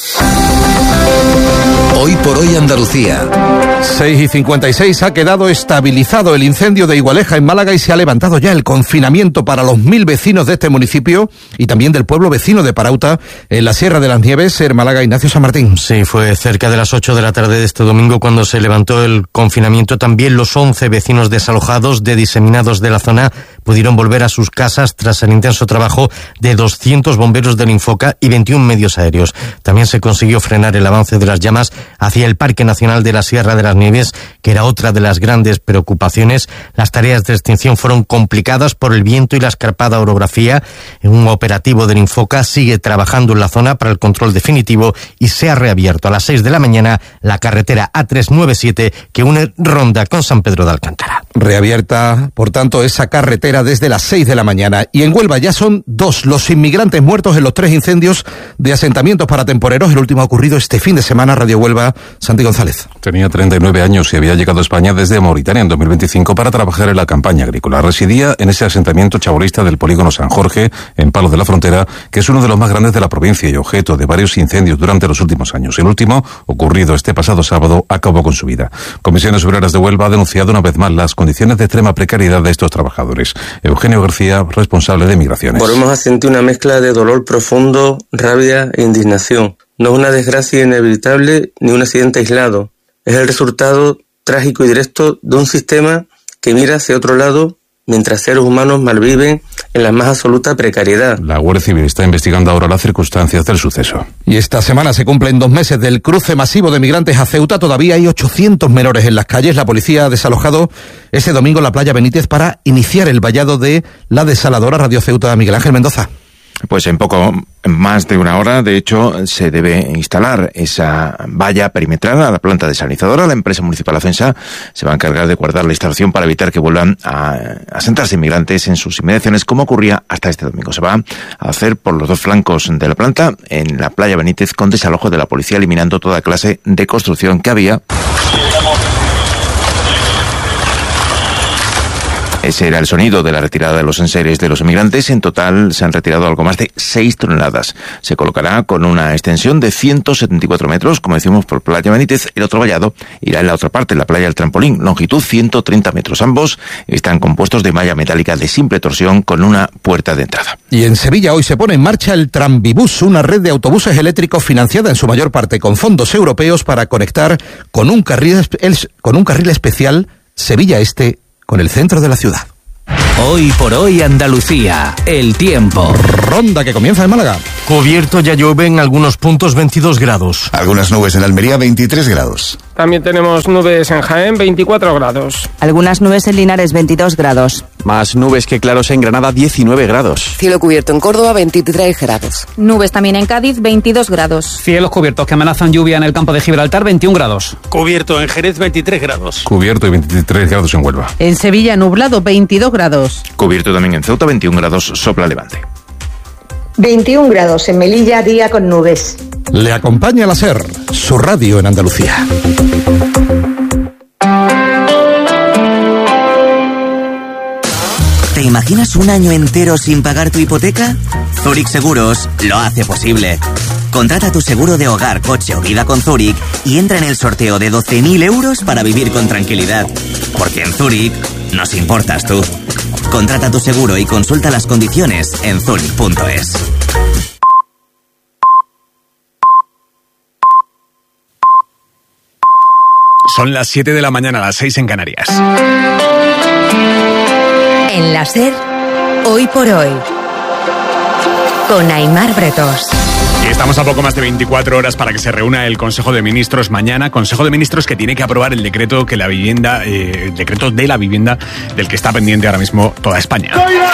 Hoy por hoy Andalucía. seis y cincuenta y seis, ha quedado estabilizado el incendio de Igualeja en Málaga y se ha levantado ya el confinamiento para los mil vecinos de este municipio y también del pueblo vecino de Parauta, en la Sierra de las Nieves, en Málaga. Ignacio San Martín. Sí, fue cerca de las ocho de la tarde de este domingo cuando se levantó el confinamiento. También los once vecinos desalojados de diseminados de la zona pudieron volver a sus casas tras el intenso trabajo de doscientos bomberos del Infoca y veintiún medios aéreos. También se consiguió frenar el avance de las llamas hacia el Parque Nacional de la Sierra de las Nieves, que era otra de las grandes preocupaciones. Las tareas de extinción fueron complicadas por el viento y la escarpada orografía. Un operativo del Infoca sigue trabajando en la zona para el control definitivo y se ha reabierto a las seis de la mañana la carretera A trescientos noventa y siete que une Ronda con San Pedro de Alcántara. Reabierta, por tanto, esa carretera desde las seis de la mañana. Y en Huelva ya son dos los inmigrantes muertos en los tres incendios de asentamientos para temporeros. El último ha ocurrido este fin de semana. Radio Huelva, Santi González. Tenía treinta y nueve años y había llegado a España desde Mauritania en dos mil veinticinco para trabajar en la campaña agrícola. Residía en ese asentamiento chabolista del polígono San Jorge, en Palos de la Frontera, que es uno de los más grandes de la provincia y objeto de varios incendios durante los últimos años. El último, ocurrido este pasado sábado, acabó con su vida. Comisiones Obreras de Huelva ha denunciado una vez más las condiciones de extrema precariedad de estos trabajadores. Eugenio García, responsable de Migraciones. Volvemos a sentir una mezcla de dolor profundo, rabia e indignación. No es una desgracia inevitable ni un accidente aislado. Es el resultado trágico y directo de un sistema que mira hacia otro lado mientras seres humanos malviven en la más absoluta precariedad. La Guardia Civil está investigando ahora las circunstancias del suceso. Y esta semana se cumplen dos meses del cruce masivo de migrantes a Ceuta. Todavía hay ochocientos menores en las calles. La policía ha desalojado ese domingo la playa Benítez para iniciar el vallado de la desaladora Radio Ceuta. Miguel Ángel Mendoza. Pues en poco más de una hora, de hecho, se debe instalar esa valla perimetral a la planta desalinizadora. La empresa municipal Afensa se va a encargar de guardar la instalación para evitar que vuelvan a asentarse inmigrantes en sus inmediaciones, como ocurría hasta este domingo. Se va a hacer por los dos flancos de la planta, en la playa Benítez, con desalojo de la policía, eliminando toda clase de construcción que había. Ese era el sonido de la retirada de los enseres de los inmigrantes. En total se han retirado algo más de seis toneladas. Se colocará con una extensión de ciento setenta y cuatro metros, como decimos, por Playa Benítez. El otro vallado irá en la otra parte, la playa del Trampolín, longitud ciento treinta metros. Ambos están compuestos de malla metálica de simple torsión con una puerta de entrada. Y en Sevilla hoy se pone en marcha el Tranvibus, una red de autobuses eléctricos financiada en su mayor parte con fondos europeos para conectar con un carril, con un carril especial Sevilla Este con el centro de la ciudad. Hoy por hoy Andalucía, el tiempo. Ronda que comienza en Málaga. Cubierto, ya llueve en algunos puntos, veintidós grados. Algunas nubes en Almería, veintitrés grados. También tenemos nubes en Jaén, veinticuatro grados. Algunas nubes en Linares, veintidós grados. Más nubes que claros en Granada, diecinueve grados. Cielo cubierto en Córdoba, veintitrés grados. Nubes también en Cádiz, veintidós grados. Cielos cubiertos que amenazan lluvia en el campo de Gibraltar, veintiún grados. Cubierto en Jerez, veintitrés grados. Cubierto y veintitrés grados en Huelva. En Sevilla, nublado, veintidós grados. Cubierto también en Ceuta, veintiún grados, sopla levante. veintiún grados en Melilla, día con nubes. Le acompaña la SER, su radio en Andalucía. ¿Te imaginas un año entero sin pagar tu hipoteca? Zurich Seguros lo hace posible. Contrata tu seguro de hogar, coche o vida con Zurich y entra en el sorteo de doce mil euros para vivir con tranquilidad. Porque en Zurich nos importas tú. Contrata tu seguro y consulta las condiciones en zurich punto es. Son las siete de la mañana, las seis en Canarias. En la SER, hoy por hoy, con Aimar Bretos. Y estamos a poco más de veinticuatro horas para que se reúna el Consejo de Ministros mañana. Consejo de Ministros que tiene que aprobar el decreto que la vivienda, eh, el decreto de la vivienda del que está pendiente ahora mismo toda España.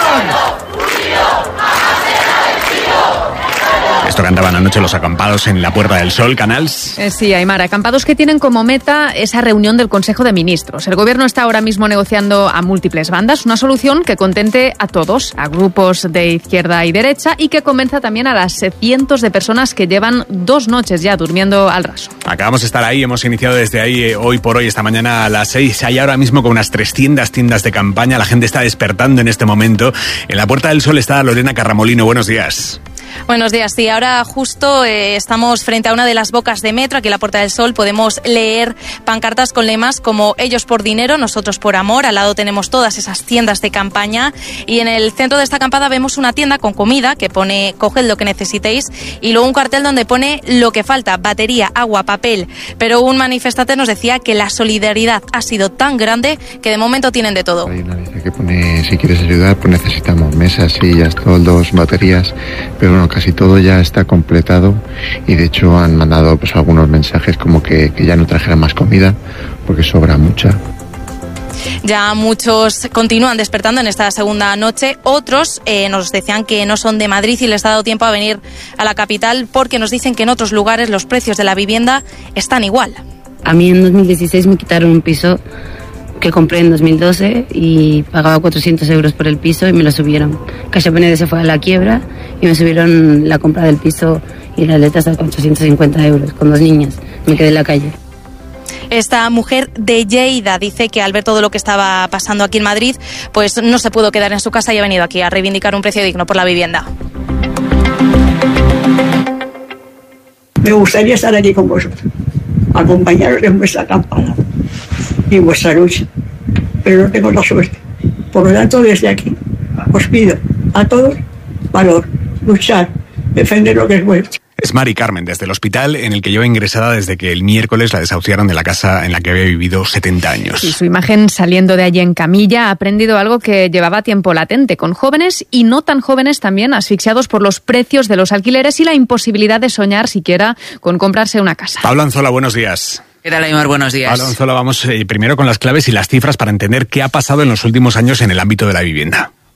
Esto cantaban anoche los acampados en la Puerta del Sol, Canals. Eh, sí, Aymar, acampados que tienen como meta esa reunión del Consejo de Ministros. El Gobierno está ahora mismo negociando a múltiples bandas una solución que contente a todos, a grupos de izquierda y derecha, y que convenza también a las cientos de personas que llevan dos noches ya durmiendo al raso. Acabamos de estar ahí, hemos iniciado desde ahí eh, hoy por hoy, esta mañana a las seis. Hay ahora mismo con unas trescientas tiendas de campaña. La gente está despertando en este momento. En la Puerta del Sol está Lorena Carramolino. Buenos días. Buenos días, sí, ahora justo eh, estamos frente a una de las bocas de metro, aquí en la Puerta del Sol. Podemos leer pancartas con lemas como ellos por dinero, nosotros por amor. Al lado tenemos todas esas tiendas de campaña y en el centro de esta acampada vemos una tienda con comida que pone coged lo que necesitéis y luego un cartel donde pone lo que falta, batería, agua, papel. Pero un manifestante nos decía que la solidaridad ha sido tan grande que de momento tienen de todo. Hay una lista que pone si quieres ayudar pues necesitamos mesas, sillas, toldos, baterías, pero bueno, casi todo ya está completado y de hecho han mandado pues algunos mensajes como que, que ya no trajeran más comida porque sobra mucha. Ya muchos continúan despertando en esta segunda noche, otros eh, nos decían que no son de Madrid y les ha dado tiempo a venir a la capital porque nos dicen que en otros lugares los precios de la vivienda están igual. A mí en dos mil dieciséis me quitaron un piso que compré en dos mil doce y pagaba cuatrocientos euros por el piso y me lo subieron. Caixa Penedès se fue a la quiebra y me subieron la compra del piso y las letras a ochocientos cincuenta euros con dos niñas. Me quedé en la calle. Esta mujer de Lleida dice que al ver todo lo que estaba pasando aquí en Madrid, pues no se pudo quedar en su casa y ha venido aquí a reivindicar un precio digno por la vivienda. Me gustaría estar aquí con vosotros, acompañaros en vuestra acampada y en vuestra lucha, pero no tengo la suerte. Por lo tanto, desde aquí os pido a todos valor, luchar, defender lo que es vuestro. Es Mari Carmen, desde el hospital en el que lleva ingresada desde que el miércoles la desahuciaron de la casa en la que había vivido setenta años. Y su imagen saliendo de allí en camilla ha aprendido algo que llevaba tiempo latente, con jóvenes y no tan jóvenes también asfixiados por los precios de los alquileres y la imposibilidad de soñar siquiera con comprarse una casa. Pablo Anzola, buenos días. ¿Qué tal, Aymar? Buenos días. Pablo Anzola, vamos eh, primero con las claves y las cifras para entender qué ha pasado en los últimos años en el ámbito de la vivienda.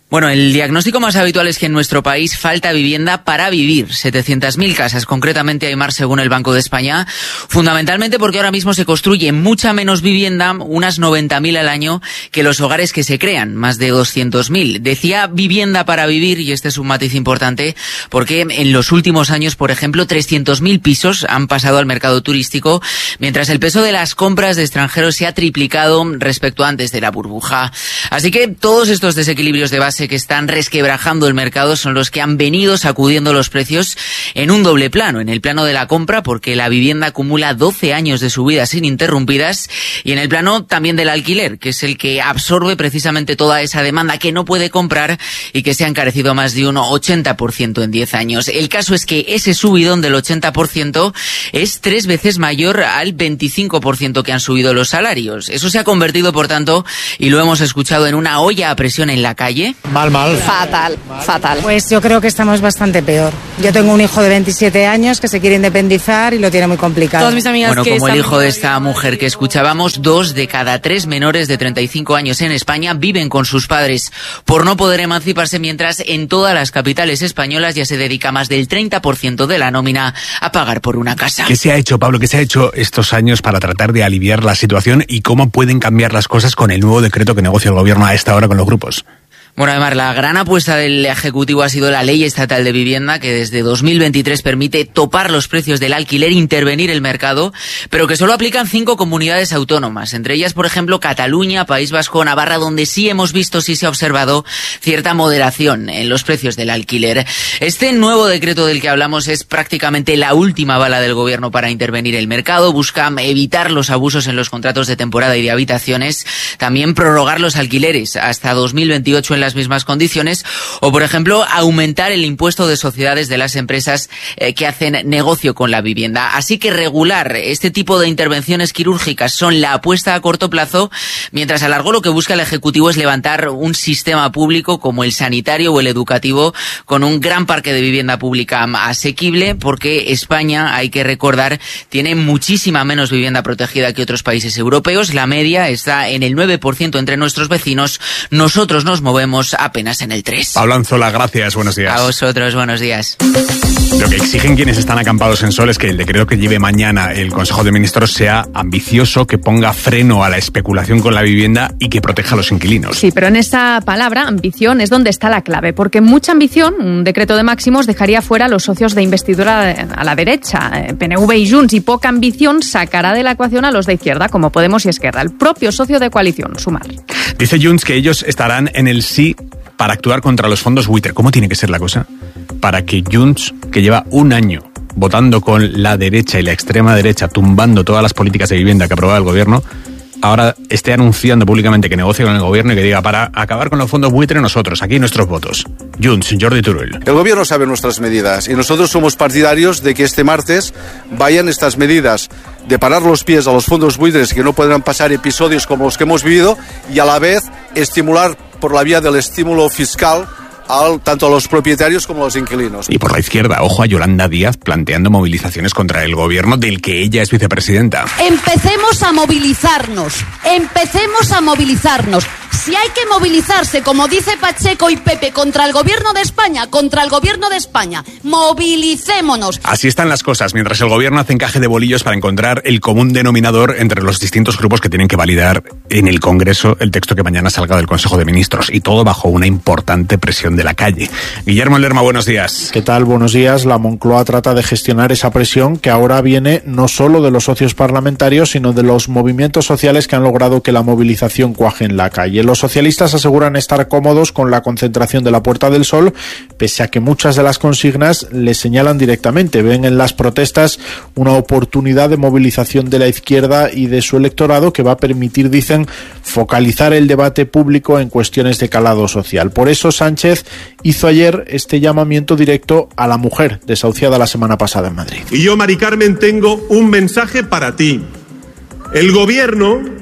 Bueno, el diagnóstico más habitual es que en nuestro país falta vivienda para vivir. setecientas mil casas, concretamente, Aimar, según el Banco de España. Fundamentalmente porque ahora mismo se construye mucha menos vivienda, unas noventa mil al año, que los hogares que se crean, más de doscientos mil. Decía vivienda para vivir, y este es un matiz importante, porque en los últimos años, por ejemplo, trescientos mil pisos han pasado al mercado turístico, mientras el peso de las compras de extranjeros se ha triplicado respecto a antes de la burbuja. Así que todos estos desequilibrios de base que están resquebrajando el mercado son los que han venido sacudiendo los precios en un doble plano. En el plano de la compra, porque la vivienda acumula doce años de subidas ininterrumpidas, y en el plano también del alquiler, que es el que absorbe precisamente toda esa demanda que no puede comprar y que se ha encarecido más de un ochenta por ciento en diez años. El caso es que ese subidón del ochenta por ciento es tres veces mayor al veinticinco por ciento que han subido los salarios. Eso se ha convertido, por tanto, y lo hemos escuchado, en una olla a presión en la calle. Mal, mal. Fatal, fatal. Pues yo creo que estamos bastante peor. Yo tengo un hijo de veintisiete años que se quiere independizar y lo tiene muy complicado. Todas mis amigas bueno, que como el hijo de viviendo... esta mujer que escuchábamos, dos de cada tres menores de treinta y cinco años en España viven con sus padres por no poder emanciparse, mientras en todas las capitales españolas ya se dedica más del treinta por ciento de la nómina a pagar por una casa. ¿Qué se ha hecho, Pablo? ¿Qué se ha hecho estos años para tratar de aliviar la situación y cómo pueden cambiar las cosas con el nuevo decreto que negocia el gobierno a esta hora con los grupos? Bueno, además, la gran apuesta del Ejecutivo ha sido la Ley Estatal de Vivienda, que desde dos mil veintitrés permite topar los precios del alquiler, intervenir el mercado, pero que solo aplican cinco comunidades autónomas, entre ellas, por ejemplo, Cataluña, País Vasco, Navarra, donde sí hemos visto, sí se ha observado cierta moderación en los precios del alquiler. Este nuevo decreto del que hablamos es prácticamente la última bala del gobierno para intervenir el mercado. Busca evitar los abusos en los contratos de temporada y de habitaciones, también prorrogar los alquileres hasta dos mil veintiocho en las mismas condiciones, o por ejemplo aumentar el impuesto de sociedades de las empresas eh, que hacen negocio con la vivienda. Así que regular este tipo de intervenciones quirúrgicas son la apuesta a corto plazo, mientras a largo lo que busca el Ejecutivo es levantar un sistema público como el sanitario o el educativo, con un gran parque de vivienda pública asequible, porque España, hay que recordar, tiene muchísima menos vivienda protegida que otros países europeos. La media está en el nueve por ciento entre nuestros vecinos. Nosotros nos movemos apenas en el tres. Pablo Anzola, gracias, buenos días. A vosotros, buenos días. Lo que exigen quienes están acampados en Sol es que el decreto que lleve mañana el Consejo de Ministros sea ambicioso, que ponga freno a la especulación con la vivienda y que proteja a los inquilinos. Sí, pero en esa palabra, ambición, es donde está la clave, porque mucha ambición, un decreto de máximos, dejaría fuera a los socios de investidura a la derecha, P N V y Junts, y poca ambición sacará de la ecuación a los de izquierda, como Podemos y Esquerra, el propio socio de coalición, Sumar. Dice Junts que ellos estarán en el sí para actuar contra los fondos buitre. ¿Cómo tiene que ser la cosa? Para que Junts, que lleva un año votando con la derecha y la extrema derecha, tumbando todas las políticas de vivienda que aprobaba el gobierno, ahora esté anunciando públicamente que negocia con el gobierno y que diga, para acabar con los fondos buitre, nosotros, aquí nuestros votos. Junts, Jordi Turull. El gobierno sabe nuestras medidas y nosotros somos partidarios de que este martes vayan estas medidas de parar los pies a los fondos buitres, que no podrán pasar episodios como los que hemos vivido, y a la vez estimular por la vía del estímulo fiscal Al, tanto a los propietarios como a los inquilinos. Y por la izquierda, ojo a Yolanda Díaz planteando movilizaciones contra el gobierno del que ella es vicepresidenta. Empecemos a movilizarnos, empecemos a movilizarnos. Si hay que movilizarse, como dice Pacheco y Pepe, contra el gobierno de España, contra el gobierno de España, movilicémonos. Así están las cosas, mientras el gobierno hace encaje de bolillos para encontrar el común denominador entre los distintos grupos que tienen que validar en el Congreso el texto que mañana salga del Consejo de Ministros, y todo bajo una importante presión de la calle. Guillermo Lerma, buenos días. ¿Qué tal? Buenos días. La Moncloa trata de gestionar esa presión que ahora viene no solo de los socios parlamentarios, sino de los movimientos sociales que han logrado que la movilización cuaje en la calle. Los socialistas aseguran estar cómodos con la concentración de la Puerta del Sol, pese a que muchas de las consignas les señalan directamente. Ven en las protestas una oportunidad de movilización de la izquierda y de su electorado que va a permitir, dicen, focalizar el debate público en cuestiones de calado social. Por eso Sánchez hizo ayer este llamamiento directo a la mujer desahuciada la semana pasada en Madrid. Y yo, Mari Carmen, tengo un mensaje para ti. El gobierno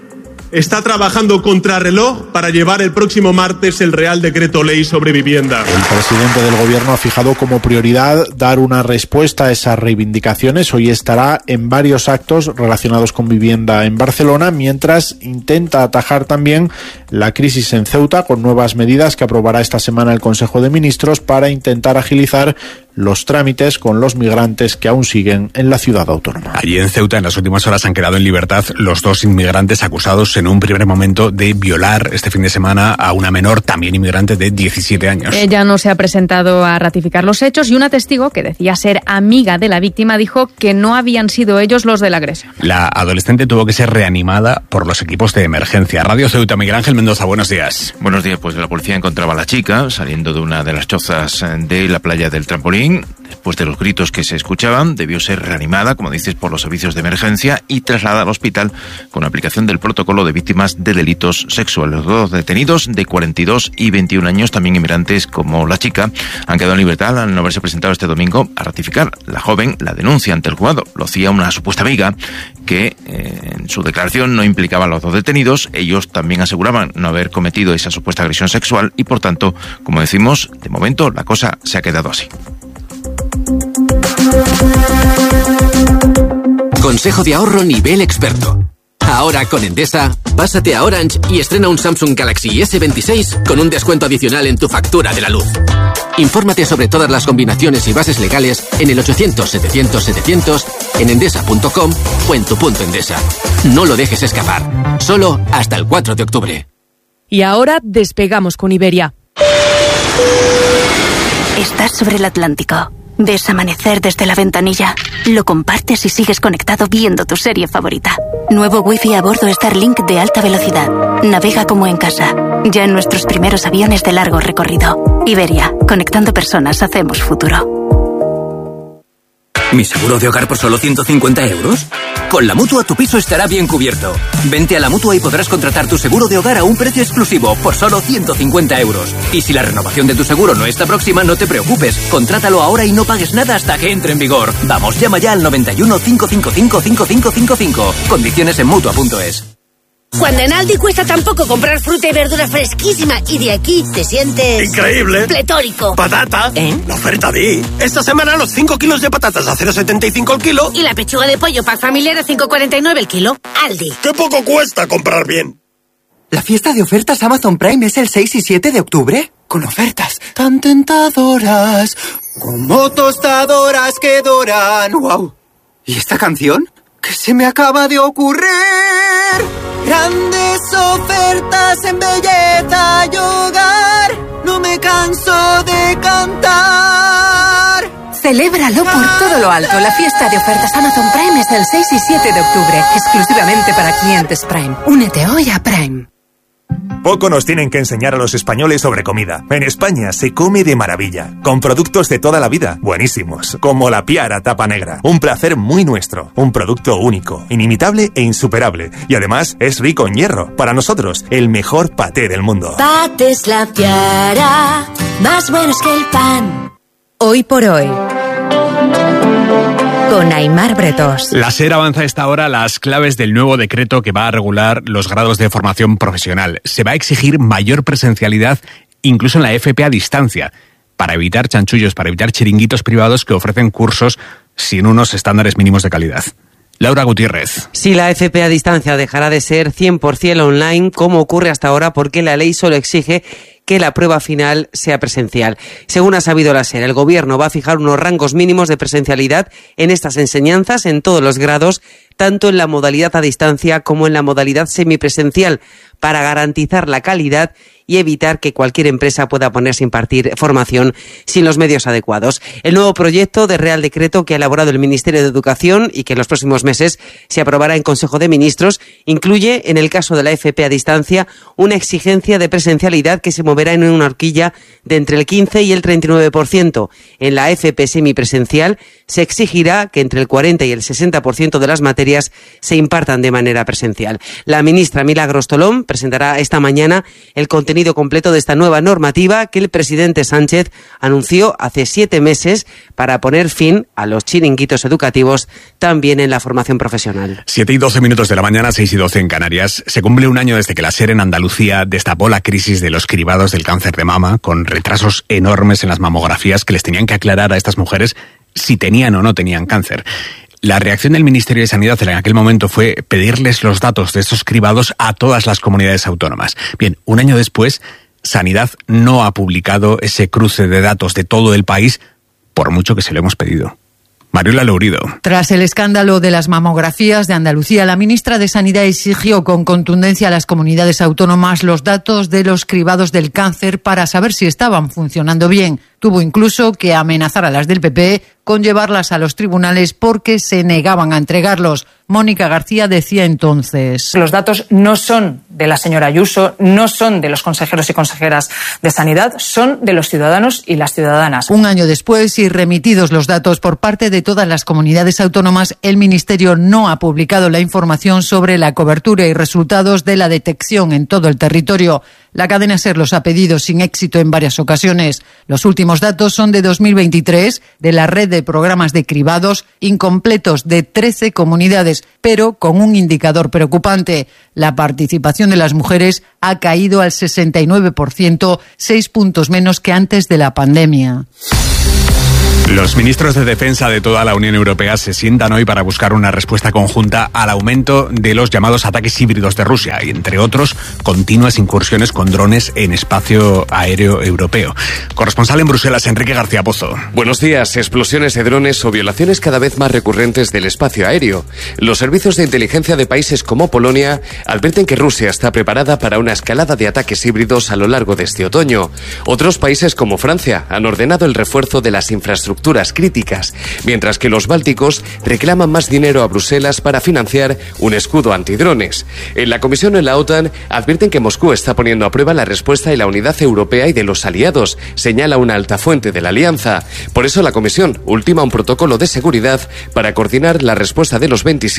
está trabajando contrarreloj para llevar el próximo martes el Real Decreto Ley sobre vivienda. El presidente del Gobierno ha fijado como prioridad dar una respuesta a esas reivindicaciones. Hoy estará en varios actos relacionados con vivienda en Barcelona, mientras intenta atajar también la crisis en Ceuta con nuevas medidas que aprobará esta semana el Consejo de Ministros para intentar agilizar los trámites con los migrantes que aún siguen en la ciudad autónoma. Allí en Ceuta, en las últimas horas, han quedado en libertad los dos inmigrantes acusados en un primer momento de violar este fin de semana a una menor, también inmigrante, de diecisiete años. Ella no se ha presentado a ratificar los hechos y una testigo que decía ser amiga de la víctima dijo que no habían sido ellos los de la agresión. La adolescente tuvo que ser reanimada por los equipos de emergencia. Radio Ceuta, Miguel Ángel Mendoza, buenos días. Buenos días, pues la policía encontraba a la chica saliendo de una de las chozas de la playa del Trampolín. Después de los gritos que se escuchaban, debió ser reanimada, como dices, por los servicios de emergencia y trasladada al hospital con aplicación del protocolo de víctimas de delitos sexuales. Los dos detenidos, de cuarenta y dos y veintiún años, también inmigrantes como la chica, han quedado en libertad al no haberse presentado este domingo a ratificar. La joven la denuncia ante el juzgado. Lo hacía una supuesta amiga que eh, en su declaración no implicaba a los dos detenidos. Ellos también aseguraban no haber cometido esa supuesta agresión sexual y, por tanto, como decimos, de momento la cosa se ha quedado así. Consejo de ahorro nivel experto. Ahora con Endesa, pásate a Orange y estrena un Samsung Galaxy ese veintiséis con un descuento adicional en tu factura de la luz. Infórmate sobre todas las combinaciones y bases legales en el ochocientos setecientos setecientos, en endesa punto com o en tu punto Endesa. No lo dejes escapar. Solo hasta el cuatro de octubre. Y ahora despegamos con Iberia. Estás sobre el Atlántico. Ves amanecer desde la ventanilla. Lo compartes y sigues conectado viendo tu serie favorita. Nuevo Wi-Fi a bordo Starlink de alta velocidad. Navega como en casa. Ya en nuestros primeros aviones de largo recorrido. Iberia, conectando personas hacemos futuro. ¿Mi seguro de hogar por solo ciento cincuenta euros? Con la Mutua tu piso estará bien cubierto. Vente a la Mutua y podrás contratar tu seguro de hogar a un precio exclusivo por solo ciento cincuenta euros. Y si la renovación de tu seguro no está próxima, no te preocupes. Contrátalo ahora y no pagues nada hasta que entre en vigor. Vamos, llama ya al noventa y uno, cinco cinco cinco, cinco cinco cinco cinco. Condiciones en Mutua punto es. Cuando en Aldi cuesta tan poco comprar fruta y verdura fresquísima y de aquí te sientes... ¡increíble! ¡Pletórico! ¡Patata! ¿Eh? La oferta vi. Esta semana los cinco kilos de patatas a cero coma setenta y cinco el kilo. Y la pechuga de pollo para familiar a cinco coma cuarenta y nueve el kilo. Aldi. ¡Qué poco cuesta comprar bien! ¿La fiesta de ofertas Amazon Prime es el seis y siete de octubre? Con ofertas tan tentadoras como tostadoras que doran. ¡Wow! ¿Y esta canción? ¿Qué se me acaba de ocurrir? Grandes ofertas en belleza y hogar. No me canso de cantar. Celébralo por todo lo alto. La fiesta de ofertas Amazon Prime es el seis y siete de octubre, exclusivamente para clientes Prime. Únete hoy a Prime. Poco nos tienen que enseñar a los españoles sobre comida. En España se come de maravilla, con productos de toda la vida, buenísimos, como la Piara tapa negra. Un placer muy nuestro, un producto único, inimitable e insuperable. Y además es rico en hierro. Para nosotros, el mejor paté del mundo. Patés La Piara, más buenos que el pan. Hoy por hoy, con Aimar Bretos. La SER avanza a esta hora las claves del nuevo decreto que va a regular los grados de formación profesional. Se va a exigir mayor presencialidad incluso en la F P a distancia, para evitar chanchullos, para evitar chiringuitos privados que ofrecen cursos sin unos estándares mínimos de calidad. Laura Gutiérrez. Sí, la F P a distancia dejará de ser cien por ciento online, como ocurre hasta ahora, porque la ley solo exige que la prueba final sea presencial. Según ha sabido la SER, el Gobierno va a fijar unos rangos mínimos de presencialidad en estas enseñanzas en todos los grados, tanto en la modalidad a distancia como en la modalidad semipresencial, para garantizar la calidad y evitar que cualquier empresa pueda ponerse a impartir formación sin los medios adecuados. El nuevo proyecto de Real Decreto que ha elaborado el Ministerio de Educación y que en los próximos meses se aprobará en Consejo de Ministros incluye, en el caso de la F P a distancia, una exigencia de presencialidad que se moverá en una horquilla de entre el quince y el treinta y nueve por ciento. En la F P semipresencial se exigirá que entre el cuarenta y el sesenta por ciento de las materias se impartan de manera presencial. La ministra Milagros Tolón presentará esta mañana el contenido contenido completo de esta nueva normativa que el presidente Sánchez anunció hace siete meses para poner fin a los chiringuitos educativos también en la formación profesional. siete y doce minutos de la mañana, seis y doce en Canarias. Se cumple un año desde que la SER en Andalucía destapó la crisis de los cribados del cáncer de mama, con retrasos enormes en las mamografías que les tenían que aclarar a estas mujeres si tenían o no tenían cáncer. La reacción del Ministerio de Sanidad en aquel momento fue pedirles los datos de estos cribados a todas las comunidades autónomas. Bien, un año después, Sanidad no ha publicado ese cruce de datos de todo el país, por mucho que se lo hemos pedido. Mariola Lourido. Tras el escándalo de las mamografías de Andalucía, la ministra de Sanidad exigió con contundencia a las comunidades autónomas los datos de los cribados del cáncer para saber si estaban funcionando bien. Tuvo incluso que amenazar a las del P P con llevarlas a los tribunales porque se negaban a entregarlos. Mónica García decía entonces: los datos no son de la señora Ayuso, no son de los consejeros y consejeras de Sanidad, son de los ciudadanos y las ciudadanas. Un año después y remitidos los datos por parte de todas las comunidades autónomas, el Ministerio no ha publicado la información sobre la cobertura y resultados de la detección en todo el territorio. La cadena SER los ha pedido sin éxito en varias ocasiones. Los últimos datos son de dos mil veintitrés, de la red de programas de cribados incompletos de trece comunidades, pero con un indicador preocupante. La participación de las mujeres ha caído al sesenta y nueve por ciento, seis puntos menos que antes de la pandemia. Los ministros de Defensa de toda la Unión Europea se sientan hoy para buscar una respuesta conjunta al aumento de los llamados ataques híbridos de Rusia y, entre otros, continuas incursiones con drones en espacio aéreo europeo. Corresponsal en Bruselas, Enrique García Pozo. Buenos días. Explosiones de drones o violaciones cada vez más recurrentes del espacio aéreo. Los servicios de inteligencia de países como Polonia advierten que Rusia está preparada para una escalada de ataques híbridos a lo largo de este otoño. Otros países como Francia han ordenado el refuerzo de las infraestructuras críticas, mientras que los bálticos reclaman más dinero a Bruselas para financiar un escudo antidrones. En la Comisión y en la OTAN advierten que Moscú está poniendo a prueba la respuesta y la unidad europea y de los aliados, señala una alta fuente de la alianza. Por eso la Comisión ultima un protocolo de seguridad para coordinar la respuesta de los veintisiete